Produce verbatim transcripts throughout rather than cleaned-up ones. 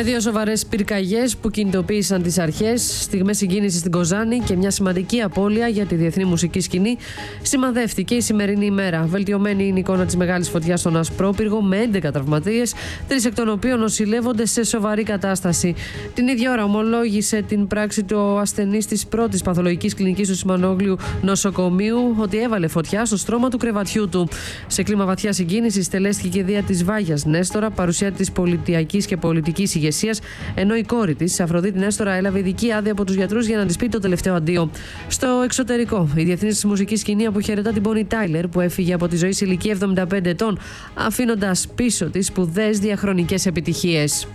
δύο σοβαρές πυρκαγιές που κινητοποίησαν τις αρχές, στιγμές συγκίνησης στην Κοζάνη και μια σημαντική απώλεια για τη διεθνή μουσική σκηνή, σημαδεύτηκε η σημερινή ημέρα. Βελτιωμένη είναι η εικόνα της μεγάλης φωτιάς στον Ασπρόπυργο με έντεκα τραυματίες, τρεις εκ των οποίων νοσηλεύονται σε σοβαρή κατάσταση. Την ίδια ώρα ομολόγησε την πράξη του ασθενής της πρώτης παθολογικής κλινικής του Σιμανόγλιου νοσοκομείου ότι έβαλε φωτιά στο στρώμα του κρεβατιού του. Σε κλίμα βαθιά συγκίνησης στελέστηκε η κηδεία της Βάγιας Νέστορα, παρουσία της πολιτιακής και πολιτικής ηγεσίας, ενώ η κόρη της, Αφροδίτη Νέστορα, έλαβε ειδική άδεια από τους γιατρούς για να της πει το τελευταίο αντίο. Στο εξωτερικό, η διεθνής μουσική σκηνή αποχαιρετά την Bonnie Tyler, που έφυγε από τη ζωή σε ηλικία εβδομήντα πέντε ετών, αφήνοντας πίσω της σπουδαίες διαχρονικές επιτυχίες.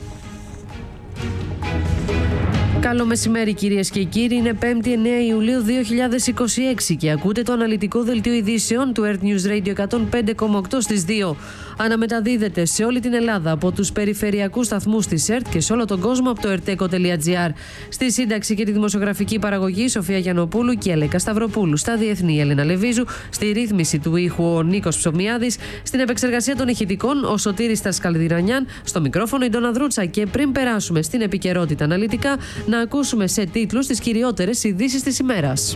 Καλό μεσημέρι, κυρίες και κύριοι. Είναι πέμπτη εννέα Ιουλίου δύο χιλιάδες είκοσι έξι και ακούτε το αναλυτικό δελτίο ειδήσεων του Earth News Radio εκατόν πέντε κόμμα οκτώ στις δύο. Αναμεταδίδεται σε όλη την Ελλάδα από τους περιφερειακούς σταθμούς της ΕΡΤ και σε όλο τον κόσμο από το ερτέκο τελεία τζι άρ. Στη σύνταξη και τη δημοσιογραφική παραγωγή Σοφία Γιαννοπούλου και Αλέκα Σταυροπούλου. Στα διεθνή Έλενα Λεβίζου. Στη ρύθμιση του ήχου ο Νίκος Ψωμιάδης. Στην επεξεργασία των ηχητικών ο Σωτήρης Τασκαλδηρανιάν. Στο μικρόφωνο η Ντόνα Δρούτσα. Και πριν περάσουμε στην επικαιρότητα αναλυτικά, να ακούσουμε σε τίτλους τις κυριότερες ειδήσεις της ημέρας.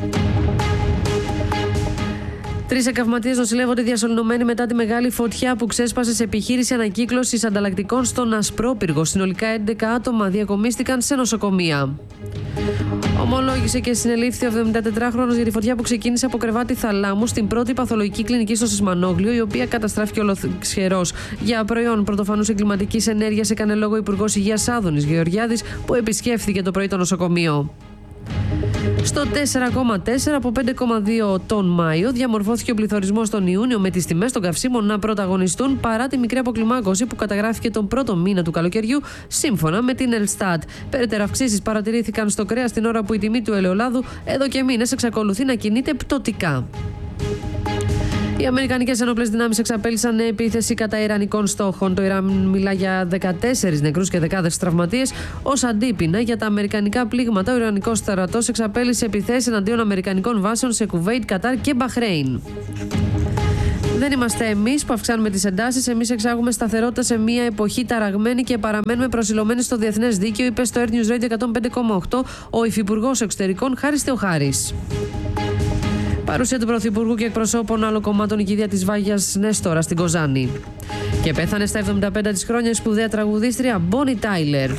Τρεις εκαυματίες νοσηλεύονται διασωληνωμένοι μετά τη μεγάλη φωτιά που ξέσπασε σε επιχείρηση ανακύκλωσης ανταλλακτικών στον Ασπρόπυργο. Συνολικά έντεκα άτομα διακομίστηκαν σε νοσοκομεία. Ομολόγησε και συνελήφθη ο εβδομηντατετράχρονος για τη φωτιά που ξεκίνησε από κρεβάτι θαλάμου στην πρώτη παθολογική κλινική στο Σισμανόγλιο, η οποία καταστράφηκε ολοσχερός. Για προϊόν πρωτοφανούς εγκληματικής ενέργειας έκανε λόγο ο Υπουργός Υγείας Άδωνης Γεωργιάδης, που επισκέφθηκε το πρωί το νοσοκομείο. Στο τέσσερα κόμμα τέσσερα από πέντε κόμμα δύο τον Μάιο διαμορφώθηκε ο πληθωρισμός τον Ιούνιο, με τις τιμές των καυσίμων να πρωταγωνιστούν παρά τη μικρή αποκλιμάκωση που καταγράφηκε τον πρώτο μήνα του καλοκαιριού, σύμφωνα με την Ελστάτ. Περαιτέρω αυξήσεις παρατηρήθηκαν στο κρέας την ώρα που η τιμή του ελαιολάδου εδώ και μήνες εξακολουθεί να κινείται πτωτικά. Οι Αμερικανικές ενόπλες δυνάμεις εξαπέλυσαν επίθεση κατά ιρανικών στόχων. Το Ιράν μιλά για δεκατέσσερις νεκρούς και δεκάδες τραυματίες. Ως αντίπεινα για τα αμερικανικά πλήγματα, ο Ιρανικός στρατός εξαπέλυσε επιθέσεις εναντίον αμερικανικών βάσεων σε Κουβέιτ, Κατάρ και Μπαχρέιν. Δεν είμαστε εμείς που αυξάνουμε τις εντάσεις. Εμείς εξάγουμε σταθερότητα σε μια εποχή ταραγμένη και παραμένουμε προσιλωμένοι στο διεθνές δίκαιο, είπε στο Earth News Radio εκατόν πέντε κόμμα οκτώ ο Υφυπουργός Εξωτερικών Χάρης Θεοχάρης. Παρουσία του Πρωθυπουργού και εκπροσώπων άλλων κομμάτων η κηδεία της Βάγιας Νέστορα στην Κοζάνη. Και πέθανε στα εβδομήντα πέντε της χρόνια η σπουδαία τραγουδίστρια Bonnie Tyler.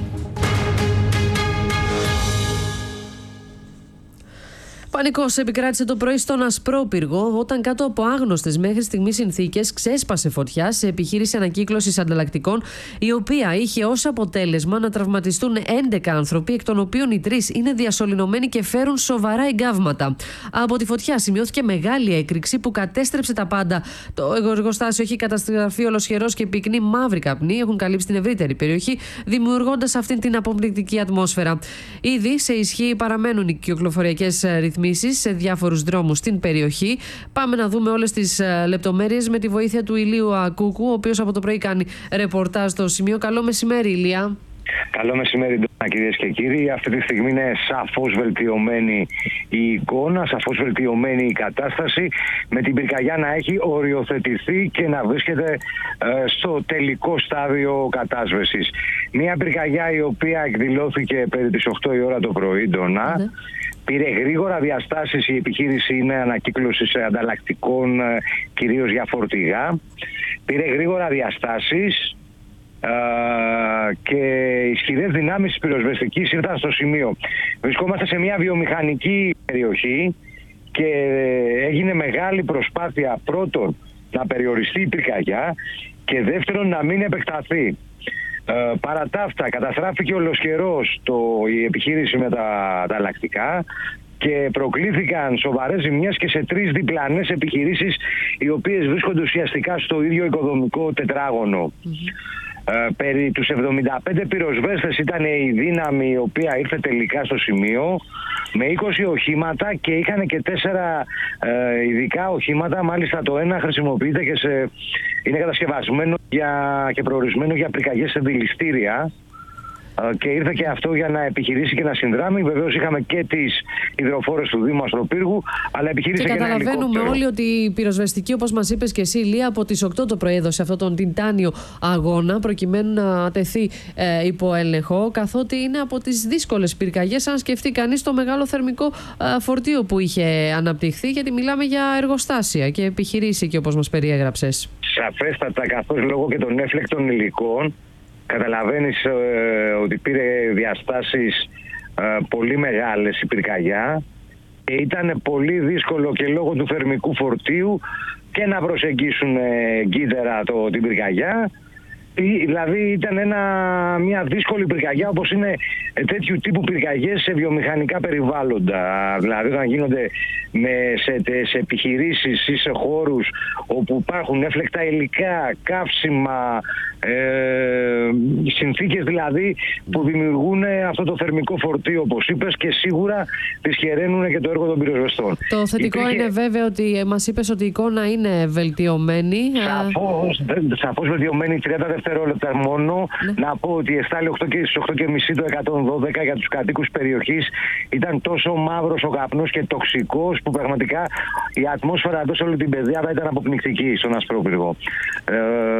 Πανικός επικράτησε το πρωί στον Ασπρόπυργο όταν κάτω από άγνωστες μέχρι στιγμής συνθήκες ξέσπασε φωτιά σε επιχείρηση ανακύκλωσης ανταλλακτικών, η οποία είχε ως αποτέλεσμα να τραυματιστούν έντεκα άνθρωποι, εκ των οποίων οι τρεις είναι διασωληνωμένοι και φέρουν σοβαρά εγκάβματα. Από τη φωτιά σημειώθηκε μεγάλη έκρηξη που κατέστρεψε τα πάντα. Το εργοστάσιο έχει καταστραφεί ολοσχερός και πυκνή μαύρη καπνοί έχουν καλύψει την ευρύτερη περιοχή, δημιουργώντας αυτήν την αποπληκτική ατμόσφαιρα. Ήδη σε ισχύ παραμένουν οι κυκλοφοριακές ρυθμίσεις σε διάφορους δρόμους στην περιοχή. Πάμε να δούμε όλες τις λεπτομέρειες με τη βοήθεια του Ηλίου Ακούκου, ο οποίος από το πρωί κάνει ρεπορτάζ στο σημείο. Καλό μεσημέρι, Ηλία. Καλό μεσημέρι, κυρίες και κύριοι. Αυτή τη στιγμή είναι σαφώς βελτιωμένη η εικόνα, σαφώς βελτιωμένη η κατάσταση, με την πυρκαγιά να έχει οριοθετηθεί και να βρίσκεται ε, στο τελικό στάδιο κατάσβεσης. Μια πυρκαγιά η οποία εκδηλώθηκε περί τις οκτώ η ώρα το πρωί, Ντόνα. Mm-hmm. Πήρε γρήγορα διαστάσεις, η επιχείρηση είναι ανακύκλωσης ανταλλακτικών, κυρίως για φορτηγά. Πήρε γρήγορα διαστάσεις Uh, και ισχυρές δυνάμεις της πυροσβεστικής ήρθαν στο σημείο. Βρισκόμαστε σε μια βιομηχανική περιοχή και έγινε μεγάλη προσπάθεια, πρώτον να περιοριστεί η πυρκαγιά και δεύτερον να μην επεκταθεί. Uh, παρά τα αυτά καταστράφηκε ολοσχερός το, η επιχείρηση με τα ανταλλακτικά και προκλήθηκαν σοβαρές ζημιές και σε τρεις διπλανές επιχειρήσεις, οι οποίες βρίσκονται ουσιαστικά στο ίδιο οικοδομικό τετράγωνο. Mm-hmm. Ε, περί τους εβδομήντα πέντε πυροσβέστες ήταν η δύναμη η οποία ήρθε τελικά στο σημείο με είκοσι οχήματα και είχαν και τέσσερα ε, ειδικά οχήματα. Μάλιστα το ένα χρησιμοποιείται και σε, είναι κατασκευασμένο για, και προορισμένο για πυρκαγιές σε δηληστήρια. και ήρθε και αυτό για να επιχειρήσει και να συνδράμει. Βεβαίως είχαμε και τις υδροφόρες του Δήμου Αστροπύργου, αλλά επιχείρησε και, και ένα ελικόπτερο. Και καταλαβαίνουμε όλοι ότι η πυροσβεστική, όπως μας είπες και εσύ, Ηλία, από τις οκτώ το πρωί έδωσε αυτόν τον τιτάνιο αγώνα προκειμένου να τεθεί ε, υπό έλεγχο, καθότι είναι από τις δύσκολες πυρκαγιές, αν σκεφτεί κανείς το μεγάλο θερμικό ε, φορτίο που είχε αναπτυχθεί, γιατί μιλάμε για εργοστάσια και επιχειρήσει και όπως μας περιέγραψες. Σαφέστατα, καθώς λόγω και των έφλεκτων υλικών, καταλαβαίνεις ε, ότι πήρε διαστάσεις ε, πολύ μεγάλες η πυρκαγιά και ήταν πολύ δύσκολο και λόγω του θερμικού φορτίου και να προσεγγίσουν ε, εγκύτερα το, την πυρκαγιά. Δηλαδή ήταν ένα, μια δύσκολη πυρκαγιά, όπως είναι τέτοιου τύπου πυρκαγιές σε βιομηχανικά περιβάλλοντα. Δηλαδή όταν γίνονται με, σε, σε επιχειρήσεις ή σε χώρους όπου υπάρχουν έφλεκτα υλικά, καύσιμα, ε, συνθήκες δηλαδή που δημιουργούν αυτό το θερμικό φορτίο, όπως είπες, και σίγουρα δυσχεραίνουν και το έργο των πυροσβεστών. Το θετικό Υπήρχε... είναι βέβαια ότι μας είπες ότι η εικόνα είναι βελτιωμένη. Σαφώς, σαφώς βελτιωμένη, τριάντα δευτερόλεπτα μόνο. Ναι. Να πω ότι εστάλει στις οκτώ και μισή το εκατόν δώδεκα για τους κατοίκους περιοχής. Ήταν τόσο μαύρος ο καπνός και τοξικός που πραγματικά η ατμόσφαιρα εδώ σε όλη την πεδιάδα ήταν αποπνικτική στον Ασπρόπυργο. Ε,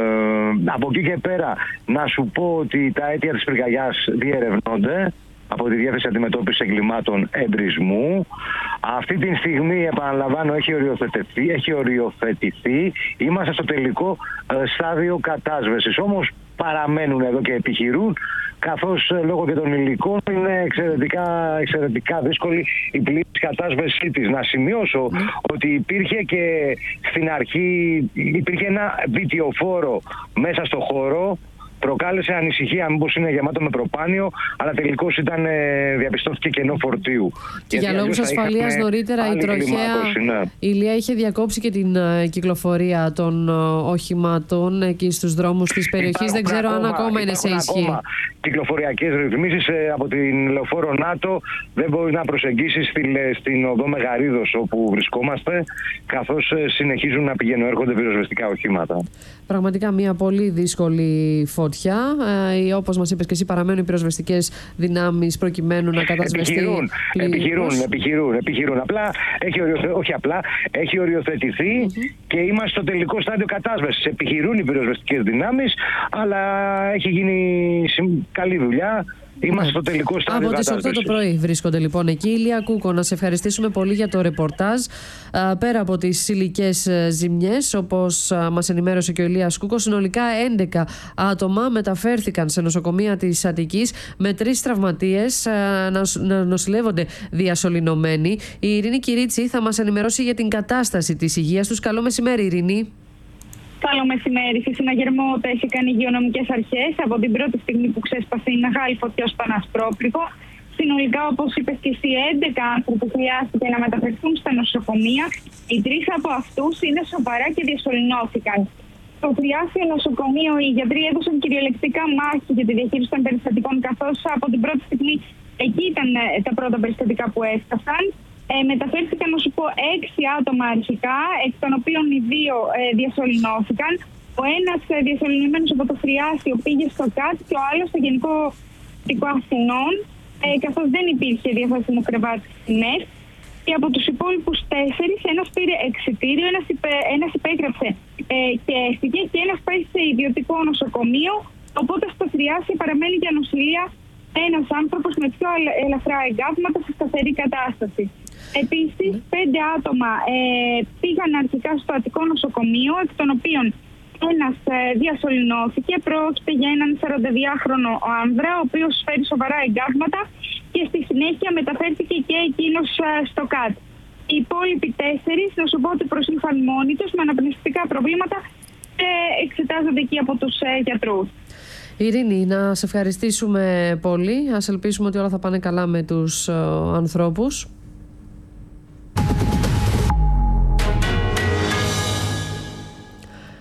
από εκεί και πέρα να σου πω ότι τα αίτια της πυρκαγιάς διερευνώνται από τη Διεύθυνση Αντιμετώπισης Εγκλημάτων Εμπρισμού. Αυτή τη στιγμή, επαναλαμβάνω, έχει οριοθετηθεί, έχει οριοθετηθεί. Είμαστε στο τελικό ε, στάδιο κατάσβεσης. Όμως παραμένουν εδώ και επιχειρούν, καθώς ε, λόγω και των υλικών είναι εξαιρετικά, εξαιρετικά δύσκολη η πλήρης κατάσβεσή της. Να σημειώσω mm. ότι υπήρχε και στην αρχή υπήρχε ένα βιτιοφόρο μέσα στο χώρο. Προκάλεσε ανησυχία μήπως είναι γεμάτο με προπάνιο, αλλά τελικώς ήταν, ε, διαπιστώθηκε κενό φορτίου. Και για λόγους ασφαλείας νωρίτερα η τροχέα ναι. Ηλία είχε διακόψει και την uh, κυκλοφορία των uh, οχημάτων εκεί στους δρόμους της περιοχής. Δεν ξέρω ακόμα, αν ακόμα είναι σε ισχύ. Κυκλοφοριακές ρυθμίσεις ε, από την λεωφόρο ΝΑΤΟ δεν μπορεί να προσεγγίσει στην, στην οδό Μεγαρίδος όπου βρισκόμαστε, καθώς ε, συνεχίζουν να πηγαίνουν έρχονται πυροσβεστικά οχήματα. Πραγματικά μια πολύ δύσκολη φωτιά. Ε, όπως μας είπες και εσύ, παραμένουν οι πυροσβεστικές δυνάμεις προκειμένου να κατασβεστεί. Επιχειρούν, επιχειρούν, επιχειρούν, επιχειρούν. Απλά, έχει οριοθε... όχι απλά, έχει οριοθετηθεί mm-hmm. και είμαστε στο τελικό στάδιο κατάσβεσης. Επιχειρούν οι πυροσβεστικές δυνάμεις, αλλά έχει γίνει καλή δουλειά. Είμαστε στο τελικό στάδιο. Από τις οκτώ το πρωί βρίσκονται λοιπόν εκεί. Ηλία Κούκο, να σε ευχαριστήσουμε πολύ για το ρεπορτάζ. Πέρα από τις υλικές ζημιές, όπως μας ενημέρωσε και ο Ηλίας Κούκος, συνολικά έντεκα άτομα μεταφέρθηκαν σε νοσοκομεία της Αττικής με τρεις τραυματίες να νοσηλεύονται διασωληνωμένοι. Η Ειρήνη Κυρίτσι θα μας ενημερώσει για την κατάσταση της υγείας τους. Καλό μεσημέρι, Ειρήνη. Καλό μεσημέρι. Σε συναγερμό τέθηκαν οι υγειονομικές αρχές από την πρώτη στιγμή που ξέσπασε η μεγάλη φωτιά στον Ασπρόπυργο. Συνολικά, όπως είπες και εσύ, έντεκα άνθρωποι χρειάστηκε να μεταφερθούν στα νοσοκομεία. Οι τρεις από αυτούς είναι σοβαρά και διασωληνώθηκαν. Στο Τριάσιο νοσοκομείο οι γιατροί έδωσαν κυριολεκτικά μάχη για τη διαχείριση των περιστατικών, καθώς από την πρώτη στιγμή εκεί ήταν τα πρώτα περιστατικά που έφτασαν. Ε, μεταφέρθηκαν, να σου πω, έξι άτομα αρχικά, εκ των οποίων οι δύο ε, διασωληνώθηκαν. Ο ένας ε, διασωληνωμένος από το Θριάσιο πήγε στο ΚΑΤ και ο άλλος στο Γενικό Δικό Αθηνών, ε, καθώς δεν υπήρχε διαθέσιμο κρεβάτι στην ΕΣ. Και από τους υπόλοιπους τέσσερις, ένας πήρε εξιτήριο, ένας, υπε, ένας υπέγραψε ε, και έφυγε και ένας πάει σε ιδιωτικό νοσοκομείο. Οπότε στο Θριάσιο παραμένει για νοσηλεία ένας άνθρωπος με πιο ελαφρά εγκάβματα σε σταθερή κατάσταση. Επίσης, πέντε άτομα ε, πήγαν αρχικά στο Αττικό νοσοκομείο, εκ των οποίων ένας ε, διασωληνώθηκε. Πρόκειται για έναν σαρανταδυάχρονο άνδρα, ο οποίος φέρει σοβαρά εγκάβματα και στη συνέχεια μεταφέρθηκε και εκείνος ε, στο ΚΑΤ. Οι υπόλοιποι τέσσερις, να σου πω ότι προσήλθαν μόνοι τους με αναπνευστικά προβλήματα και εξετάζονται εκεί από τους ε, γιατρούς. Ειρήνη, να σε ευχαριστήσουμε πολύ. Ας ελπίσουμε ότι όλα θα πάνε καλά με τους ε, ανθρώπους.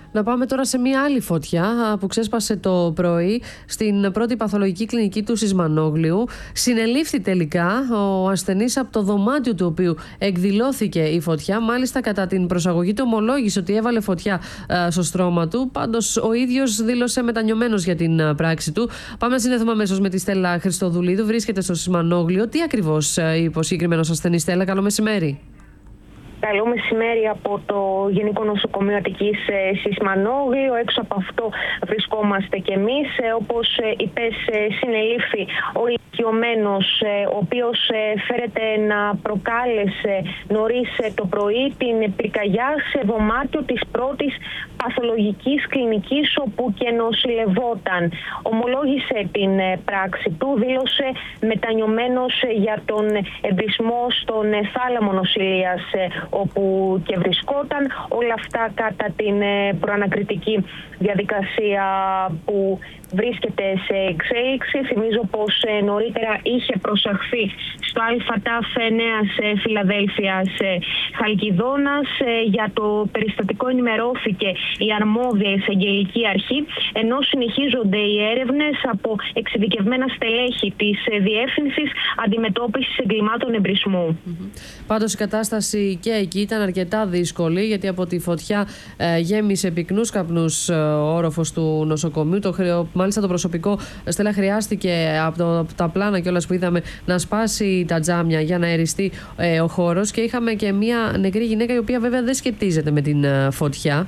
Να πάμε τώρα σε μια άλλη φωτιά που ξέσπασε το πρωί στην πρώτη παθολογική κλινική του Σισμανόγλειου. Συνελήφθη τελικά ο ασθενής από το δωμάτιο του οποίου εκδηλώθηκε η φωτιά. Μάλιστα, κατά την προσαγωγή του ομολόγησε ότι έβαλε φωτιά στο στρώμα του. Πάντως ο ίδιος δήλωσε μετανιωμένος για την πράξη του. Πάμε να συνδεθούμε αμέσως με τη Στέλλα Χριστοδουλίδου. Βρίσκεται στο Σισμανόγλειο. Τι ακριβώς είπε ο συγκεκριμένος ασθενής? Στέλλα, καλό μεσημέρι. Καλό μεσημέρι από το Γενικό Νοσοκομείο Αττικής Σισμανόγλειο. Έξω από αυτό βρισκόμαστε κι εμείς. Όπως είπες, συνελήφθη ο ηλικιωμένος, ο οποίος φέρεται να προκάλεσε νωρίς το πρωί την πυρκαγιά σε δωμάτιο της πρώτης παθολογικής κλινικής όπου και νοσηλευόταν. Ομολόγησε την πράξη του, δήλωσε μετανιωμένος για τον εμπρισμό στον θάλαμο νοσηλείας όπου και βρισκόταν. Όλα αυτά κατά την προανακριτική διαδικασία που βρίσκεται σε εξέλιξη. Θυμίζω πως νωρίτερα είχε προσαχθεί στο ΑΤΑΦ Νέας Φιλαδέλφειας Χαλκιδόνας. Για το περιστατικό ενημερώθηκε η αρμόδια εισαγγελική αρχή, ενώ συνεχίζονται οι έρευνες από εξειδικευμένα στελέχη της Διεύθυνσης Αντιμετώπισης Εγκλημάτων Εμπρισμού. Mm-hmm. Πάντως η κατάσταση και εκεί ήταν αρκετά δύσκολη, γιατί από τη φωτιά ε, γέμισε πυκνούς καπνούς ε, ο όροφος του νοσοκομείου. Το χρεο... Μάλιστα το προσωπικό, Στέλλα, χρειάστηκε από, το, από τα πλάνα κιόλας που είδαμε να σπάσει τα τζάμια για να αεριστεί ε, ο χώρος, και είχαμε και μια νεκρή γυναίκα η οποία βέβαια δεν σχετίζεται με την ε, φωτιά.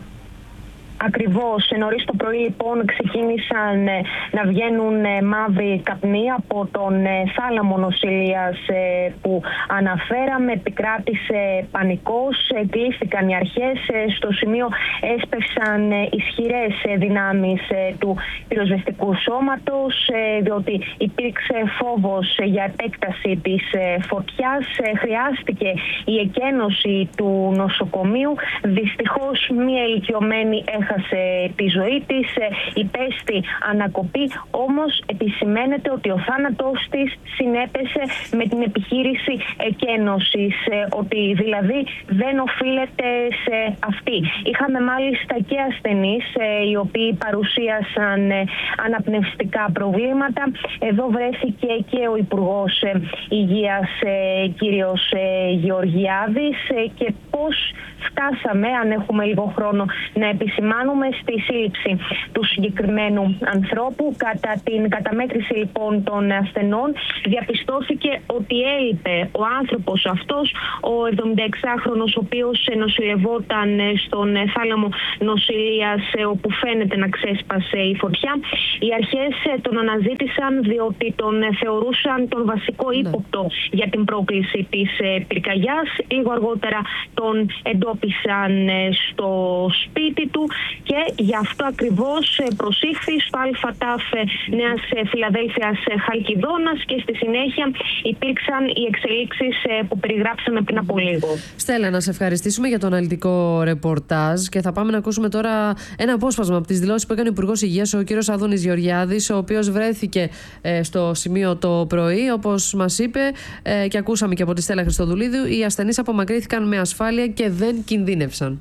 Ακριβώς. Νωρίς το πρωί λοιπόν ξεκίνησαν ε, να βγαίνουν ε, μαύροι καπνοί από τον ε, θάλαμο νοσηλείας ε, που αναφέραμε. Επικράτησε πανικός, ε, κλείστηκαν οι αρχές. Ε, στο σημείο έσπευσαν ε, ισχυρές ε, δυνάμεις ε, του πυροσβεστικού σώματος, ε, διότι υπήρξε φόβος ε, για επέκταση της ε, φωτιάς. Ε, χρειάστηκε η εκένωση του νοσοκομείου. Δυστυχώς μία ηλικιωμένη έχασε τη ζωή της, υπέστη ανακοπή, όμως επισημαίνεται ότι ο θάνατός της συνέπεσε με την επιχείρηση εκένωσης, ότι δηλαδή δεν οφείλεται σε αυτή. Είχαμε μάλιστα και ασθενείς οι οποίοι παρουσίασαν αναπνευστικά προβλήματα. Εδώ βρέθηκε και ο Υπουργός Υγείας κύριος Γεωργιάδης, και πώς φτάσαμε, αν έχουμε λίγο χρόνο να επισημάνουμε, στη σύλληψη του συγκεκριμένου ανθρώπου. Κατά την καταμέτρηση λοιπόν των ασθενών διαπιστώθηκε ότι έλειπε ο άνθρωπος αυτός, ο εβδομηνταεξάχρονος, ο οποίος νοσηλευόταν στον θάλαμο νοσηλείας όπου φαίνεται να ξέσπασε η φωτιά. Οι αρχές τον αναζήτησαν διότι τον θεωρούσαν τον βασικό ύποπτο για την πρόκληση της πυρκαγιάς. Λίγο αργότερα τον εντόπισαν στο σπίτι του και γι' αυτό ακριβώς προσήχθη στο ΑΤΑΦ Νέας Φιλαδέλφειας Χαλκιδόνας, και στη συνέχεια υπήρξαν οι εξελίξεις που περιγράψαμε πριν από λίγο. Στέλλα, να σε ευχαριστήσουμε για το αναλυτικό ρεπορτάζ, και θα πάμε να ακούσουμε τώρα ένα απόσπασμα από τις δηλώσεις που έκανε ο Υπουργός Υγείας, ο κ. Άδωνης Γεωργιάδης, ο οποίος βρέθηκε στο σημείο το πρωί. Όπως μας είπε και ακούσαμε και από τη Στέλλα Χριστοδουλίδου, οι ασθενείς απομακρύνθηκαν με ασφάλεια και δεν κινδύνευσαν.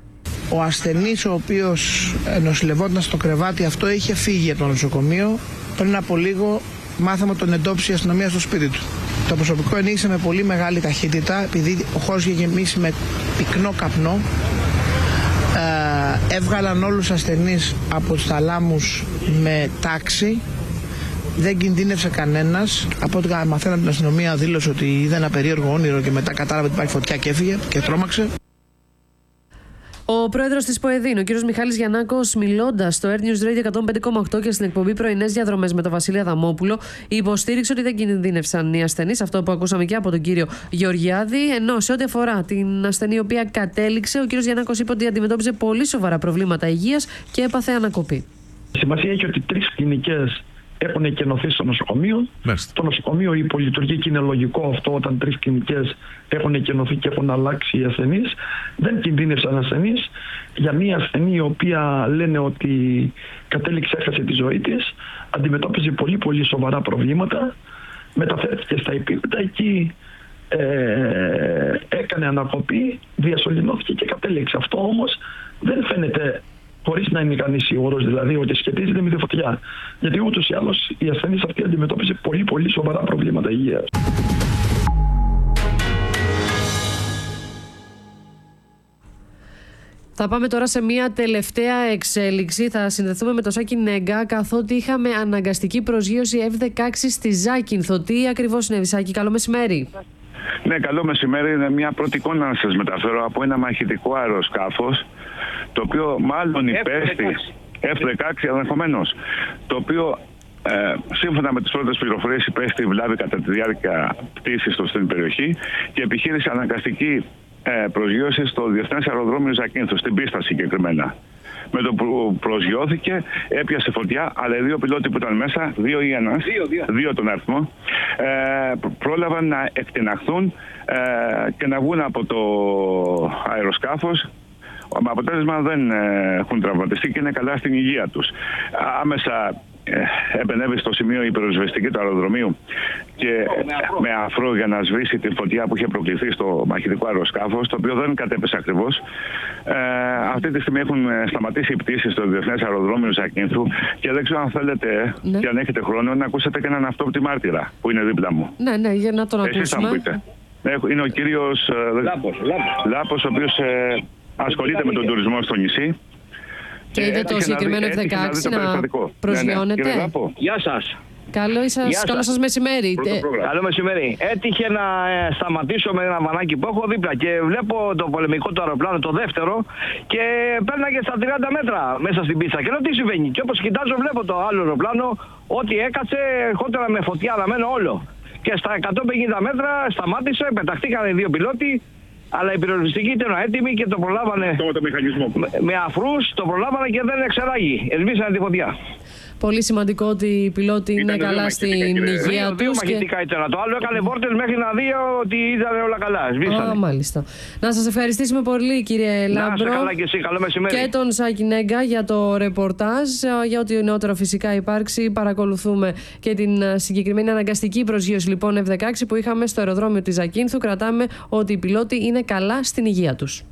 Ο ασθενής, ο οποίος νοσηλευόταν στο κρεβάτι αυτό, είχε φύγει από το νοσοκομείο. Πριν από λίγο μάθαμε ότι τον εντόπισε η αστυνομία στο σπίτι του. Το προσωπικό ενήγησε με πολύ μεγάλη ταχύτητα, επειδή ο χώρος είχε γεμίσει με πυκνό καπνό. Ε, έβγαλαν όλους τους ασθενείς από τους θαλάμους με τάξη. Δεν κινδύνευσε κανένας. Από ό,τι μαθαίναμε την αστυνομία, δήλωσε ότι είδε ένα περίεργο όνειρο και μετά κατάλαβε ότι υπάρχει φωτιά και έφυγε και τρόμαξε. Ο πρόεδρος της ΠΟΕΔΗΝ, ο κ. Μιχάλης Γιαννάκος, μιλώντας στο Air News Radio εκατόν πέντε κόμμα οκτώ και στην εκπομπή Πρωινές Διαδρομές με τον Βασίλη Αδαμόπουλο, υποστήριξε ότι δεν κινδύνευσαν οι ασθενείς, αυτό που ακούσαμε και από τον κύριο Γεωργιάδη. Ενώ σε ό,τι αφορά την ασθενή η οποία κατέληξε, ο κ. Γιαννάκος είπε ότι αντιμετώπιζε πολύ σοβαρά προβλήματα υγείας και έπαθε ανακοπή. Σημασία έχει ότι τρεις κλινικές έχουν εκενωθεί στο νοσοκομείο. Μάλιστα. Το νοσοκομείο υπολειτουργεί και είναι λογικό αυτό όταν τρεις κλινικές έχουν εκενωθεί και έχουν αλλάξει οι ασθενείς. Δεν κινδύνευσαν ασθενείς. Για μια ασθενή η οποία λένε ότι κατέληξε, έχασε τη ζωή της, αντιμετώπιζε πολύ πολύ σοβαρά προβλήματα, μεταφέρθηκε στα επίπεδα εκεί, ε, έκανε ανακοπή, διασωληνώθηκε και κατέληξε. Αυτό όμως δεν φαίνεται χωρίς να είναι κανείς σίγουρος δηλαδή ότι σχετίζεται με τη φωτιά. Γιατί ούτως ή άλλως η ασθενής αυτή αντιμετώπισε πολύ πολύ σοβαρά προβλήματα υγείας. Θα πάμε τώρα σε μια τελευταία εξέλιξη. Θα συνδεθούμε με το Σάκη Νέγκα, καθότι είχαμε αναγκαστική προσγείωση εφ δεκαέξι στη Ζάκυνθο. Τι ακριβώς συνέβη, Σάκη? Καλό μεσημέρι. Ναι, καλό μεσημέρι. Είναι μια πρώτη εικόνα να σας μεταφέρω από ένα μαχητικό αεροσκάφος, το οποίο μάλλον υπέστη εφ δεκαέξι ενδεχομένως, το οποίο ε, σύμφωνα με τις πρώτες πληροφορίες υπέστη βλάβη κατά τη διάρκεια πτήσης του στην περιοχή και επιχείρησε αναγκαστική ε, προσγείωση στο Διεθνές Αεροδρόμιο Ζακύνθου, στην πίστα συγκεκριμένα. Με το που προσγειώθηκε, έπιασε φωτιά, αλλά οι δύο πιλότοι που ήταν μέσα, δύο ή ένας, δύο, δύο. δύο τον αριθμό, ε, πρόλαβαν να εκτιναχθούν ε, και να βγουν από το αεροσκάφος. Με αποτέλεσμα δεν ε, έχουν τραυματιστεί και είναι καλά στην υγεία τους. Άμεσα ε, επενέβη στο σημείο η πυροσβεστική του αεροδρομίου και ε, με αφρό για να σβήσει τη φωτιά που είχε προκληθεί στο μαχητικό αεροσκάφος, το οποίο δεν κατέπεσε ακριβώς. Ε, αυτή τη στιγμή έχουν σταματήσει οι πτήσεις στο Διεθνές Αεροδρόμιο Ζακύνθου και δεν ξέρω αν θέλετε ναι. και αν έχετε χρόνο να ακούσετε και έναν αυτόπτη μάρτυρα που είναι δίπλα μου. Ναι, ναι, για να τον ακούσουμε. Εσείς θα μου πείτε. Είναι ο κύριος ε, Λάπος, Λάπος. Λάπος, ο οποίος ε, ασχολείται με τον τουρισμό στο νησί. Και είδε το συγκεκριμένο εφ δεκαέξι να, να προσγειώνεται. Ναι, ναι. Γεια σας. Καλό σας, καλό σας μεσημέρι. Καλό μεσημέρι. Έτυχε να ε, σταματήσω με ένα βανάκι που έχω δίπλα και βλέπω το πολεμικό του αεροπλάνο, το δεύτερο, και πέρναγε στα τριάντα μέτρα μέσα στην πίστα. Και λέω τι συμβαίνει. Και όπως κοιτάζω, βλέπω το άλλο αεροπλάνο ότι έκατσε, ερχόταν με φωτιά αναμένο όλο. Και στα εκατόν πενήντα μέτρα σταμάτησε, πεταχτήκαν οι δύο πιλότοι. Αλλά η πυροσβεστική ήταν έτοιμη και το προλάβανε το, το μηχανισμό. με, με αφρούς, το προλάβανε και δεν εξεράγει. Ελβίσανε τη φωτιά. Πολύ σημαντικό ότι οι πιλότοι είναι καλά στην υγεία τους. Δύο μαχητικά ήταν. Το άλλο έκανε βόρτες μέχρι να δει ότι ήταν όλα καλά. Σβήσανε. Α, μάλιστα. Να σας ευχαριστήσουμε πολύ, κύριε Λάμπρο. Να είστε καλά και εσύ. Καλό μεσημέρι. Και τον Σάκη Νέγκα για το ρεπορτάζ. Για ό,τι νεότερο φυσικά υπάρξει, παρακολουθούμε και την συγκεκριμένη αναγκαστική προσγείωση λοιπόν εφ δεκαέξι που είχαμε στο αεροδρόμιο της Ζακύνθου. Κρατάμε ότι οι πιλότοι είναι καλά στην υγεία τους.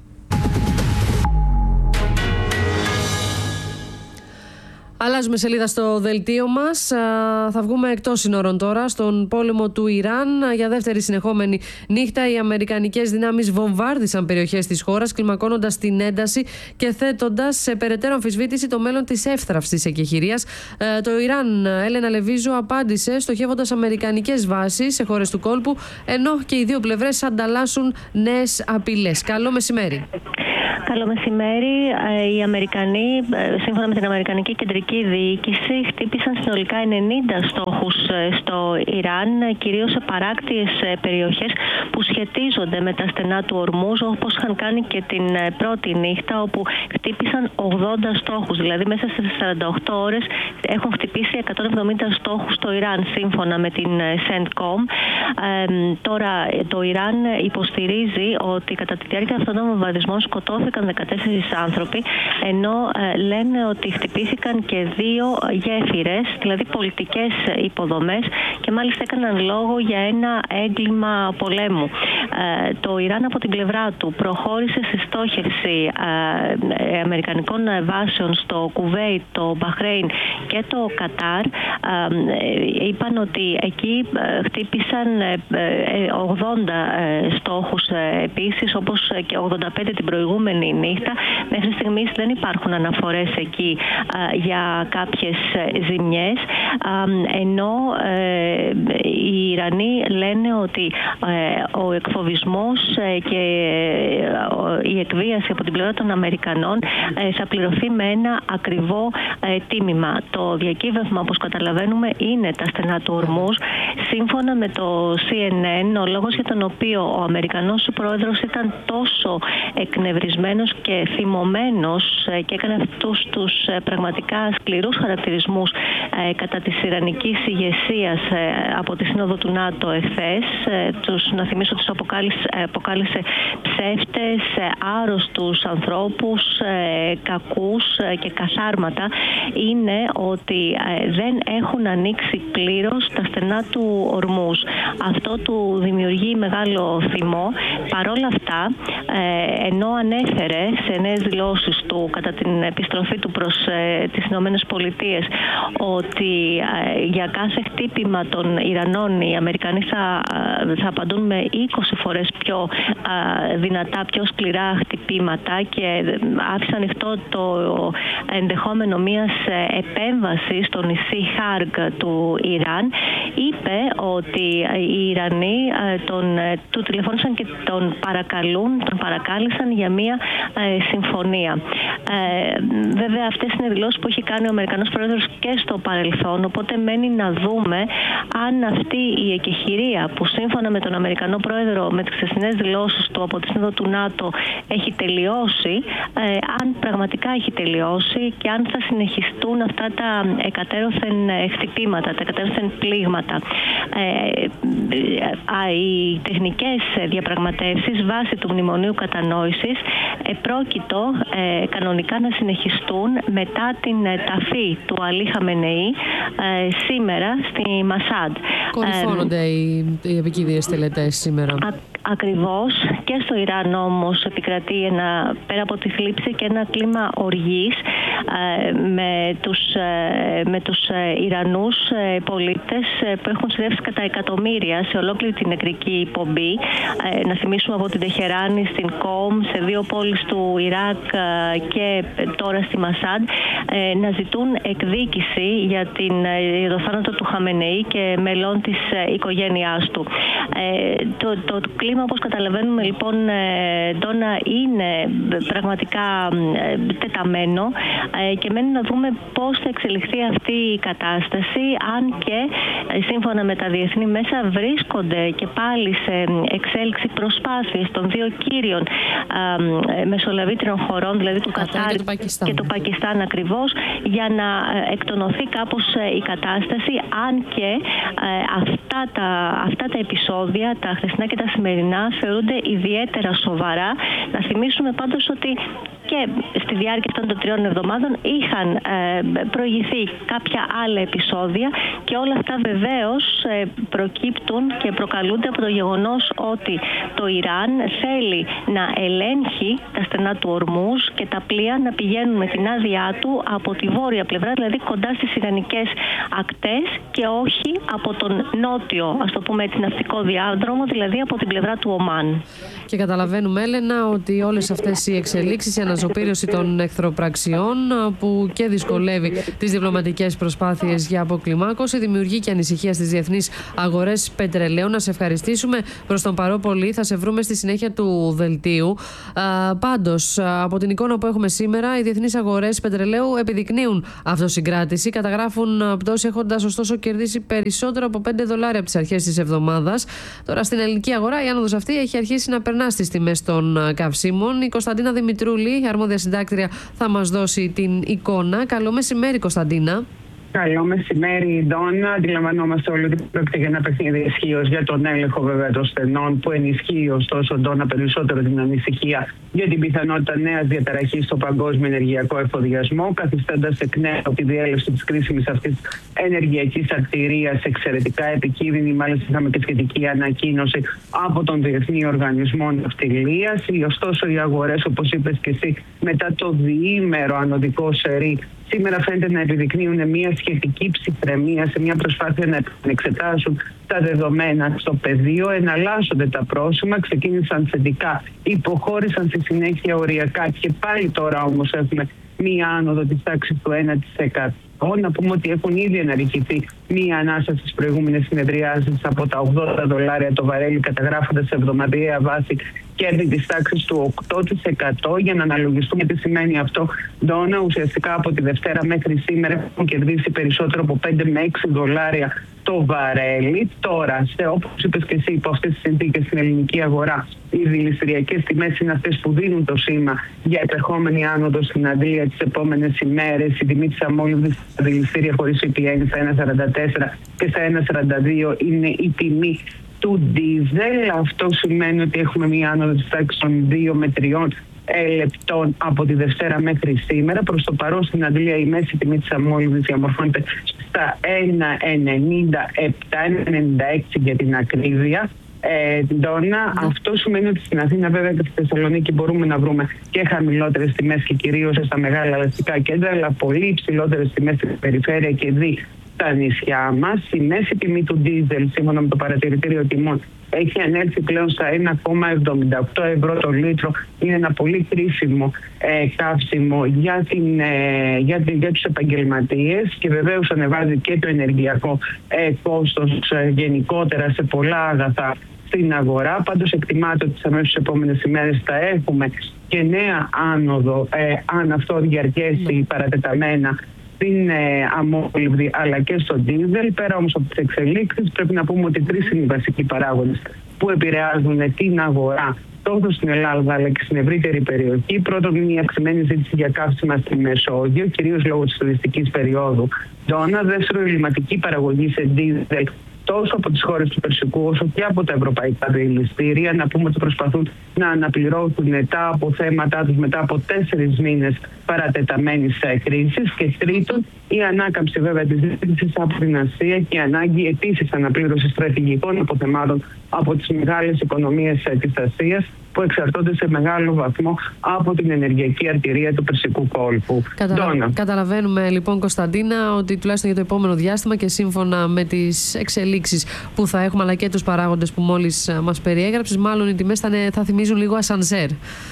Αλλάζουμε σελίδα στο δελτίο μας. Θα βγούμε εκτός συνόρων τώρα, στον πόλεμο του Ιράν. Για δεύτερη συνεχόμενη νύχτα οι αμερικανικές δυνάμεις βομβάρδισαν περιοχές της χώρας, κλιμακώνοντας την ένταση και θέτοντας σε περαιτέρω αμφισβήτηση το μέλλον της εύθραυστης εκεχηρίας. Το Ιράν, Έλενα Λεβίζου, απάντησε στοχεύοντας αμερικανικές βάσεις σε χώρες του κόλπου, ενώ και οι δύο πλευρές ανταλλάσσουν νέες απειλές. Καλό μεσημέρι. Καλό μεσημέρι. Οι Αμερικανοί, σύμφωνα με την Αμερικανική Κεντρική Διοίκηση, χτύπησαν συνολικά ενενήντα στόχους στο Ιράν, κυρίως σε παράκτιες περιοχές που σχετίζονται με τα στενά του Ορμούζ, όπως είχαν κάνει και την πρώτη νύχτα, όπου χτύπησαν ογδόντα στόχους. Δηλαδή, μέσα στις σαράντα οκτώ ώρες έχουν χτυπήσει εκατόν εβδομήντα στόχους στο Ιράν, σύμφωνα με την Centcom. Ε, τώρα, το Ιράν υποστηρίζει ότι κατά τη διάρκεια αυτών των βομβαρδισμών σκοτώθηκαν δεκατέσσερις άνθρωποι, ενώ ε, λένε ότι χτυπήθηκαν και δύο γέφυρες, δηλαδή πολιτικές υποδομές, και μάλιστα έκαναν λόγο για ένα έγκλημα πολέμου. Ε, το Ιράν από την πλευρά του προχώρησε στη στόχευση ε, αμερικανικών βάσεων στο Κουβέιτ, το Μπαχρέιν και το Κατάρ. Ε, είπαν ότι εκεί χτύπησαν ογδόντα στόχους επίσης, όπως και ογδόντα πέντε την προηγούμενη νύχτα. Μέχρι στιγμής δεν υπάρχουν αναφορές εκεί α, για κάποιες ζημιές, α, ενώ ε, οι Ιρανοί λένε ότι ε, ο εκφοβισμός ε, και ε, η εκβίαση από την πλευρά των Αμερικανών ε, θα πληρωθεί με ένα ακριβό ε, τίμημα. Το διακύβευμα, όπως καταλαβαίνουμε, είναι τα στενά του Ορμούζ. Σύμφωνα με το σι εν εν, ο λόγος για τον οποίο ο Αμερικανός πρόεδρος ήταν τόσο εκνευρισμένος και θυμωμένος και έκανε αυτούς τους πραγματικά σκληρούς χαρακτηρισμούς κατά της ιρανικής ηγεσίας από τη Σύνοδο του ΝΑΤΟ εχθές. Τους, να θυμίσω, τους αποκάλυψε, αποκάλυψε ψεύτες, άρρωστους ανθρώπους, κακούς και καθάρματα, είναι ότι δεν έχουν ανοίξει πλήρως τα στενά του Ορμούζ. Αυτό του δημιουργεί μεγάλο θυμό. Παρόλα αυτά, ενώ ανέφερε ανέφερε σε νέες δηλώσεις του κατά την επιστροφή του προς ε, τις Ηνωμένες Πολιτείες ότι ε, για κάθε χτύπημα των Ιρανών οι Αμερικανοί θα, θα απαντούν με είκοσι φορές πιο ε, δυνατά, πιο σκληρά χτυπήματα, και άφησε ανοιχτό το ενδεχόμενο μιας επέμβασης στο νησί Χάργκ του Ιράν. Είπε ότι οι Ιρανοί ε, τον, του τηλεφώνησαν και τον παρακαλούν, τον παρακάλεσαν για μια ε, συμφωνία. Ε, βέβαια αυτές είναι δηλώσεις που έχει κάνει ο Αμερικανός Πρόεδρος και στο παρελθόν, οπότε μένει να δούμε αν αυτή η εκεχηρία που σύμφωνα με τον Αμερικανό Πρόεδρο με τις χθεσινές δηλώσεις του από τη Σύνοδο του ΝΑΤΟ έχει τελειώσει, ε, αν πραγματικά έχει τελειώσει και αν θα συνεχιστούν αυτά τα εκατέρωθεν χτυπήματα, τα εκατέρωθεν πλήγματα. Ε, ε, οι τεχνικές διαπραγματεύσεις βάσει του Μνημονίου Κατανόησης επρόκειτο ε, κανονικά να συνεχιστούν μετά την ταφή του Αλή Χαμενεή ε, σήμερα στη Μασάντ. Κορυφώνονται ε, οι, οι επικίνδυνες τελετές σήμερα. Α, ακριβώς. Και στο Ιράν όμως επικρατεί ένα, πέρα από τη θλίψη, και ένα κλίμα οργής ε, με τους, ε, με τους ε, Ιρανούς ε, πολίτες ε, που έχουν συνδέσει κατά εκατομμύρια σε ολόκληρη την νεκρική πομπή. Ε, να θυμίσουμε από την Τεχεράνη στην Κόμ, σε δύο πόλεις του Ιράκ ε, και τώρα στη Μασάντ, ε, να ζητούν εκδίκηση για, την, για το θάνατο του Χαμενεή και μελών της ε, οικογένειάς του. Ε, το, το κλίμα, όπως καταλαβαίνουμε λοιπόν, ε, Ντόνα, είναι πραγματικά ε, τεταμένο ε, και μένει να δούμε πώς θα εξελιχθεί αυτή η κατάσταση, αν και ε, σύμφωνα με τα διεθνή μέσα βρίσκονται και πάλι σε εξέλιξη προσπάθειες των δύο κύριων ε, μεσολαβήτριων χωρών, δηλαδή του Κατάρ και, και του Πακιστάν ακριβώς, για να ε, εκτονωθεί κάπως ε, η κατάσταση, αν και ε, αυτά, τα, αυτά τα επεισόδια, τα χθεσινά και τα σημερινά, θεωρούνται ιδιαίτερα σοβαρά. Να θυμίσουμε πάντως ότι και στη διάρκεια αυτών των τριών εβδομάδων είχαν ε, προηγηθεί κάποια άλλα επεισόδια, και όλα αυτά βεβαίως ε, προκύπτουν και προκαλούνται από το γεγονός ότι το Ιράν θέλει να ελέγχει τα στενά του Ορμούζ και τα πλοία να πηγαίνουν με την άδειά του από τη βόρεια πλευρά, δηλαδή κοντά στις ιρανικές ακτές, και όχι από τον νότιο, ας το πούμε έτσι, ναυτικό διάδρομο, δηλαδή από την πλευρά του Ομάν. Και καταλαβαίνουμε, Έλενα, ότι όλες αυτές οι εξελίξεις, η αναζωπήρωση των εχθροπραξιών που και δυσκολεύει τις διπλωματικές προσπάθειες για αποκλιμάκωση, δημιουργεί και ανησυχία στις διεθνείς αγορές πετρελαίου. Να σε ευχαριστήσουμε προς τον παρόν πολύ. Θα σε βρούμε στη συνέχεια του δελτίου. Α, πάντως, από την εικόνα που έχουμε σήμερα, οι διεθνείς αγορές πετρελαίου επιδεικνύουν αυτοσυγκράτηση. Καταγράφουν πτώση, έχοντας ωστόσο κερδίσει περισσότερο από πέντε δολάρια από τις αρχές της εβδομάδας. Τώρα στην ελληνική αγορά η άνοδος αυτή έχει αρχίσει να περνά στις τιμές των καυσίμων. Η Κωνσταντίνα Δημητρούλη, αρμόδια συντάκτρια, θα μας δώσει την εικόνα. Καλό μεσημέρι, Κωνσταντίνα. Καλό μεσημέρι, Ντόνα. Αντιλαμβανόμαστε όλοι ότι πρόκειται για ένα παιχνίδι ισχύω για τον έλεγχο βέβαια των στενών, που ενισχύει ωστόσο, Ντόνα, περισσότερο την ανησυχία για την πιθανότητα νέας διαταραχής στο παγκόσμιο ενεργειακό εφοδιασμό, καθιστώντας εκ νέου τη διέλευση της κρίσιμης αυτής ενεργειακής αρτηρίας εξαιρετικά επικίνδυνη. Μάλιστα, είχαμε και σχετική ανακοίνωση από τον Διεθνή Οργανισμό Ναυτιλίας. Ωστόσο, οι αγορές, όπως είπες και εσύ, μετά το διήμερο ανωδικό σερί, σήμερα φαίνεται να επιδεικνύουν μια σχετική ψυχραιμία σε μια προσπάθεια να εξετάσουν τα δεδομένα στο πεδίο. Εναλλάσσονται τα πρόσημα, ξεκίνησαν θετικά, υποχώρησαν στη συνέχεια οριακά, και πάλι τώρα όμως έχουμε μία άνοδο της τάξης του ένα τοις εκατό. Να πούμε ότι έχουν ήδη αναρριχηθεί μία ανάσα στις προηγούμενες συνεδριάσεις από τα ογδόντα δολάρια το βαρέλι, καταγράφοντας σε εβδομαδιαία βάση κέρδη της τάξης του οκτώ τοις εκατό. Για να αναλογιστούμε τι σημαίνει αυτό, Ντόνα, ουσιαστικά από τη Δευτέρα μέχρι σήμερα έχουν κερδίσει περισσότερο από πέντε με έξι δολάρια το βαρέλι. Τώρα, σε, όπως είπες και εσύ, υπό αυτές τις συνθήκες στην ελληνική αγορά, οι δηληστηριακές τιμές είναι αυτές που δίνουν το σήμα για επερχόμενη άνοδο στην Αντλία τις επόμενες ημέρες. Η τιμή της αμόλυβδης στα δηληστήρια χωρίς σι πι άι στα ένα κόμμα σαράντα τέσσερα και στα ένα κόμμα σαράντα δύο είναι η τιμή του ντίζελ. Αυτό σημαίνει ότι έχουμε μία άνοδο της τάξης των δύο με τριών λεπτών από τη Δευτέρα μέχρι σήμερα. Προς το παρόν στην Αντλία η μέση τιμή της αμόλυβδης διαμορφώνεται στα ένα κόμμα ενενήντα επτά, ένα κόμμα ενενήντα έξι για την ακρίβεια. Ε, Ντόνα, αυτό σημαίνει ότι στην Αθήνα, βέβαια και στη Θεσσαλονίκη, μπορούμε να βρούμε και χαμηλότερες τιμές και κυρίως στα μεγάλα αστικά κέντρα, αλλά πολύ υψηλότερες τιμές στην περιφέρεια και δι στα νησιά μας. Η μέση τιμή του ντίζελ, σύμφωνα με το παρατηρητήριο τιμών, έχει ανέλθει πλέον στα ένα κόμμα εβδομήντα οκτώ ευρώ το λίτρο. Είναι ένα πολύ κρίσιμο ε, καύσιμο για, την, ε, για, την, για τους επαγγελματίες και βεβαίως ανεβάζει και το ενεργειακό ε, κόστος ε, γενικότερα σε πολλά αγαθά στην αγορά. Πάντως εκτιμάται ότι τις αμέσως επόμενες ημέρες θα έχουμε και νέα άνοδο, ε, αν αυτό διαρκέσει παρατεταμένα, στην ε, αμόλυβδη αλλά και στο ντίζελ. Πέρα όμως από τις εξελίξεις, πρέπει να πούμε ότι τρεις είναι οι βασικοί παράγοντες που επηρεάζουν την αγορά τόσο στην Ελλάδα αλλά και στην ευρύτερη περιοχή. Πρώτον, είναι η αυξημένη ζήτηση για καύσιμα στη Μεσόγειο, κυρίως λόγω της τουριστικής περίοδου. Ντόνα. Δεύτερο, η ελληματική παραγωγή σε ντίζελ τόσο από τις χώρες του Περσικού όσο και από τα ευρωπαϊκά δηληστήρια. Να πούμε ότι προσπαθούν να αναπληρώσουν τα αποθέματά τους μετά από τέσσερις μήνες παρατεταμένης κρίσης. Και τρίτον, η ανάκαμψη βέβαια της ζήτησης από την Ασία και η ανάγκη επίσης αναπλήρωση στρατηγικών αποθεμάτων από τις μεγάλες οικονομίες της Ασίας, που εξαρτώνται σε μεγάλο βαθμό από την ενεργειακή αρτηρία του Περσικού κόλπου. Καταλα... Καταλαβαίνουμε λοιπόν, Κωνσταντίνα, ότι τουλάχιστον για το επόμενο διάστημα και σύμφωνα με τις εξελίξεις που θα έχουμε αλλά και τους παράγοντες που μόλις μας περιέγραψες, μάλλον οι τιμές θα, θα θυμίζουν λίγο ασανσέρ.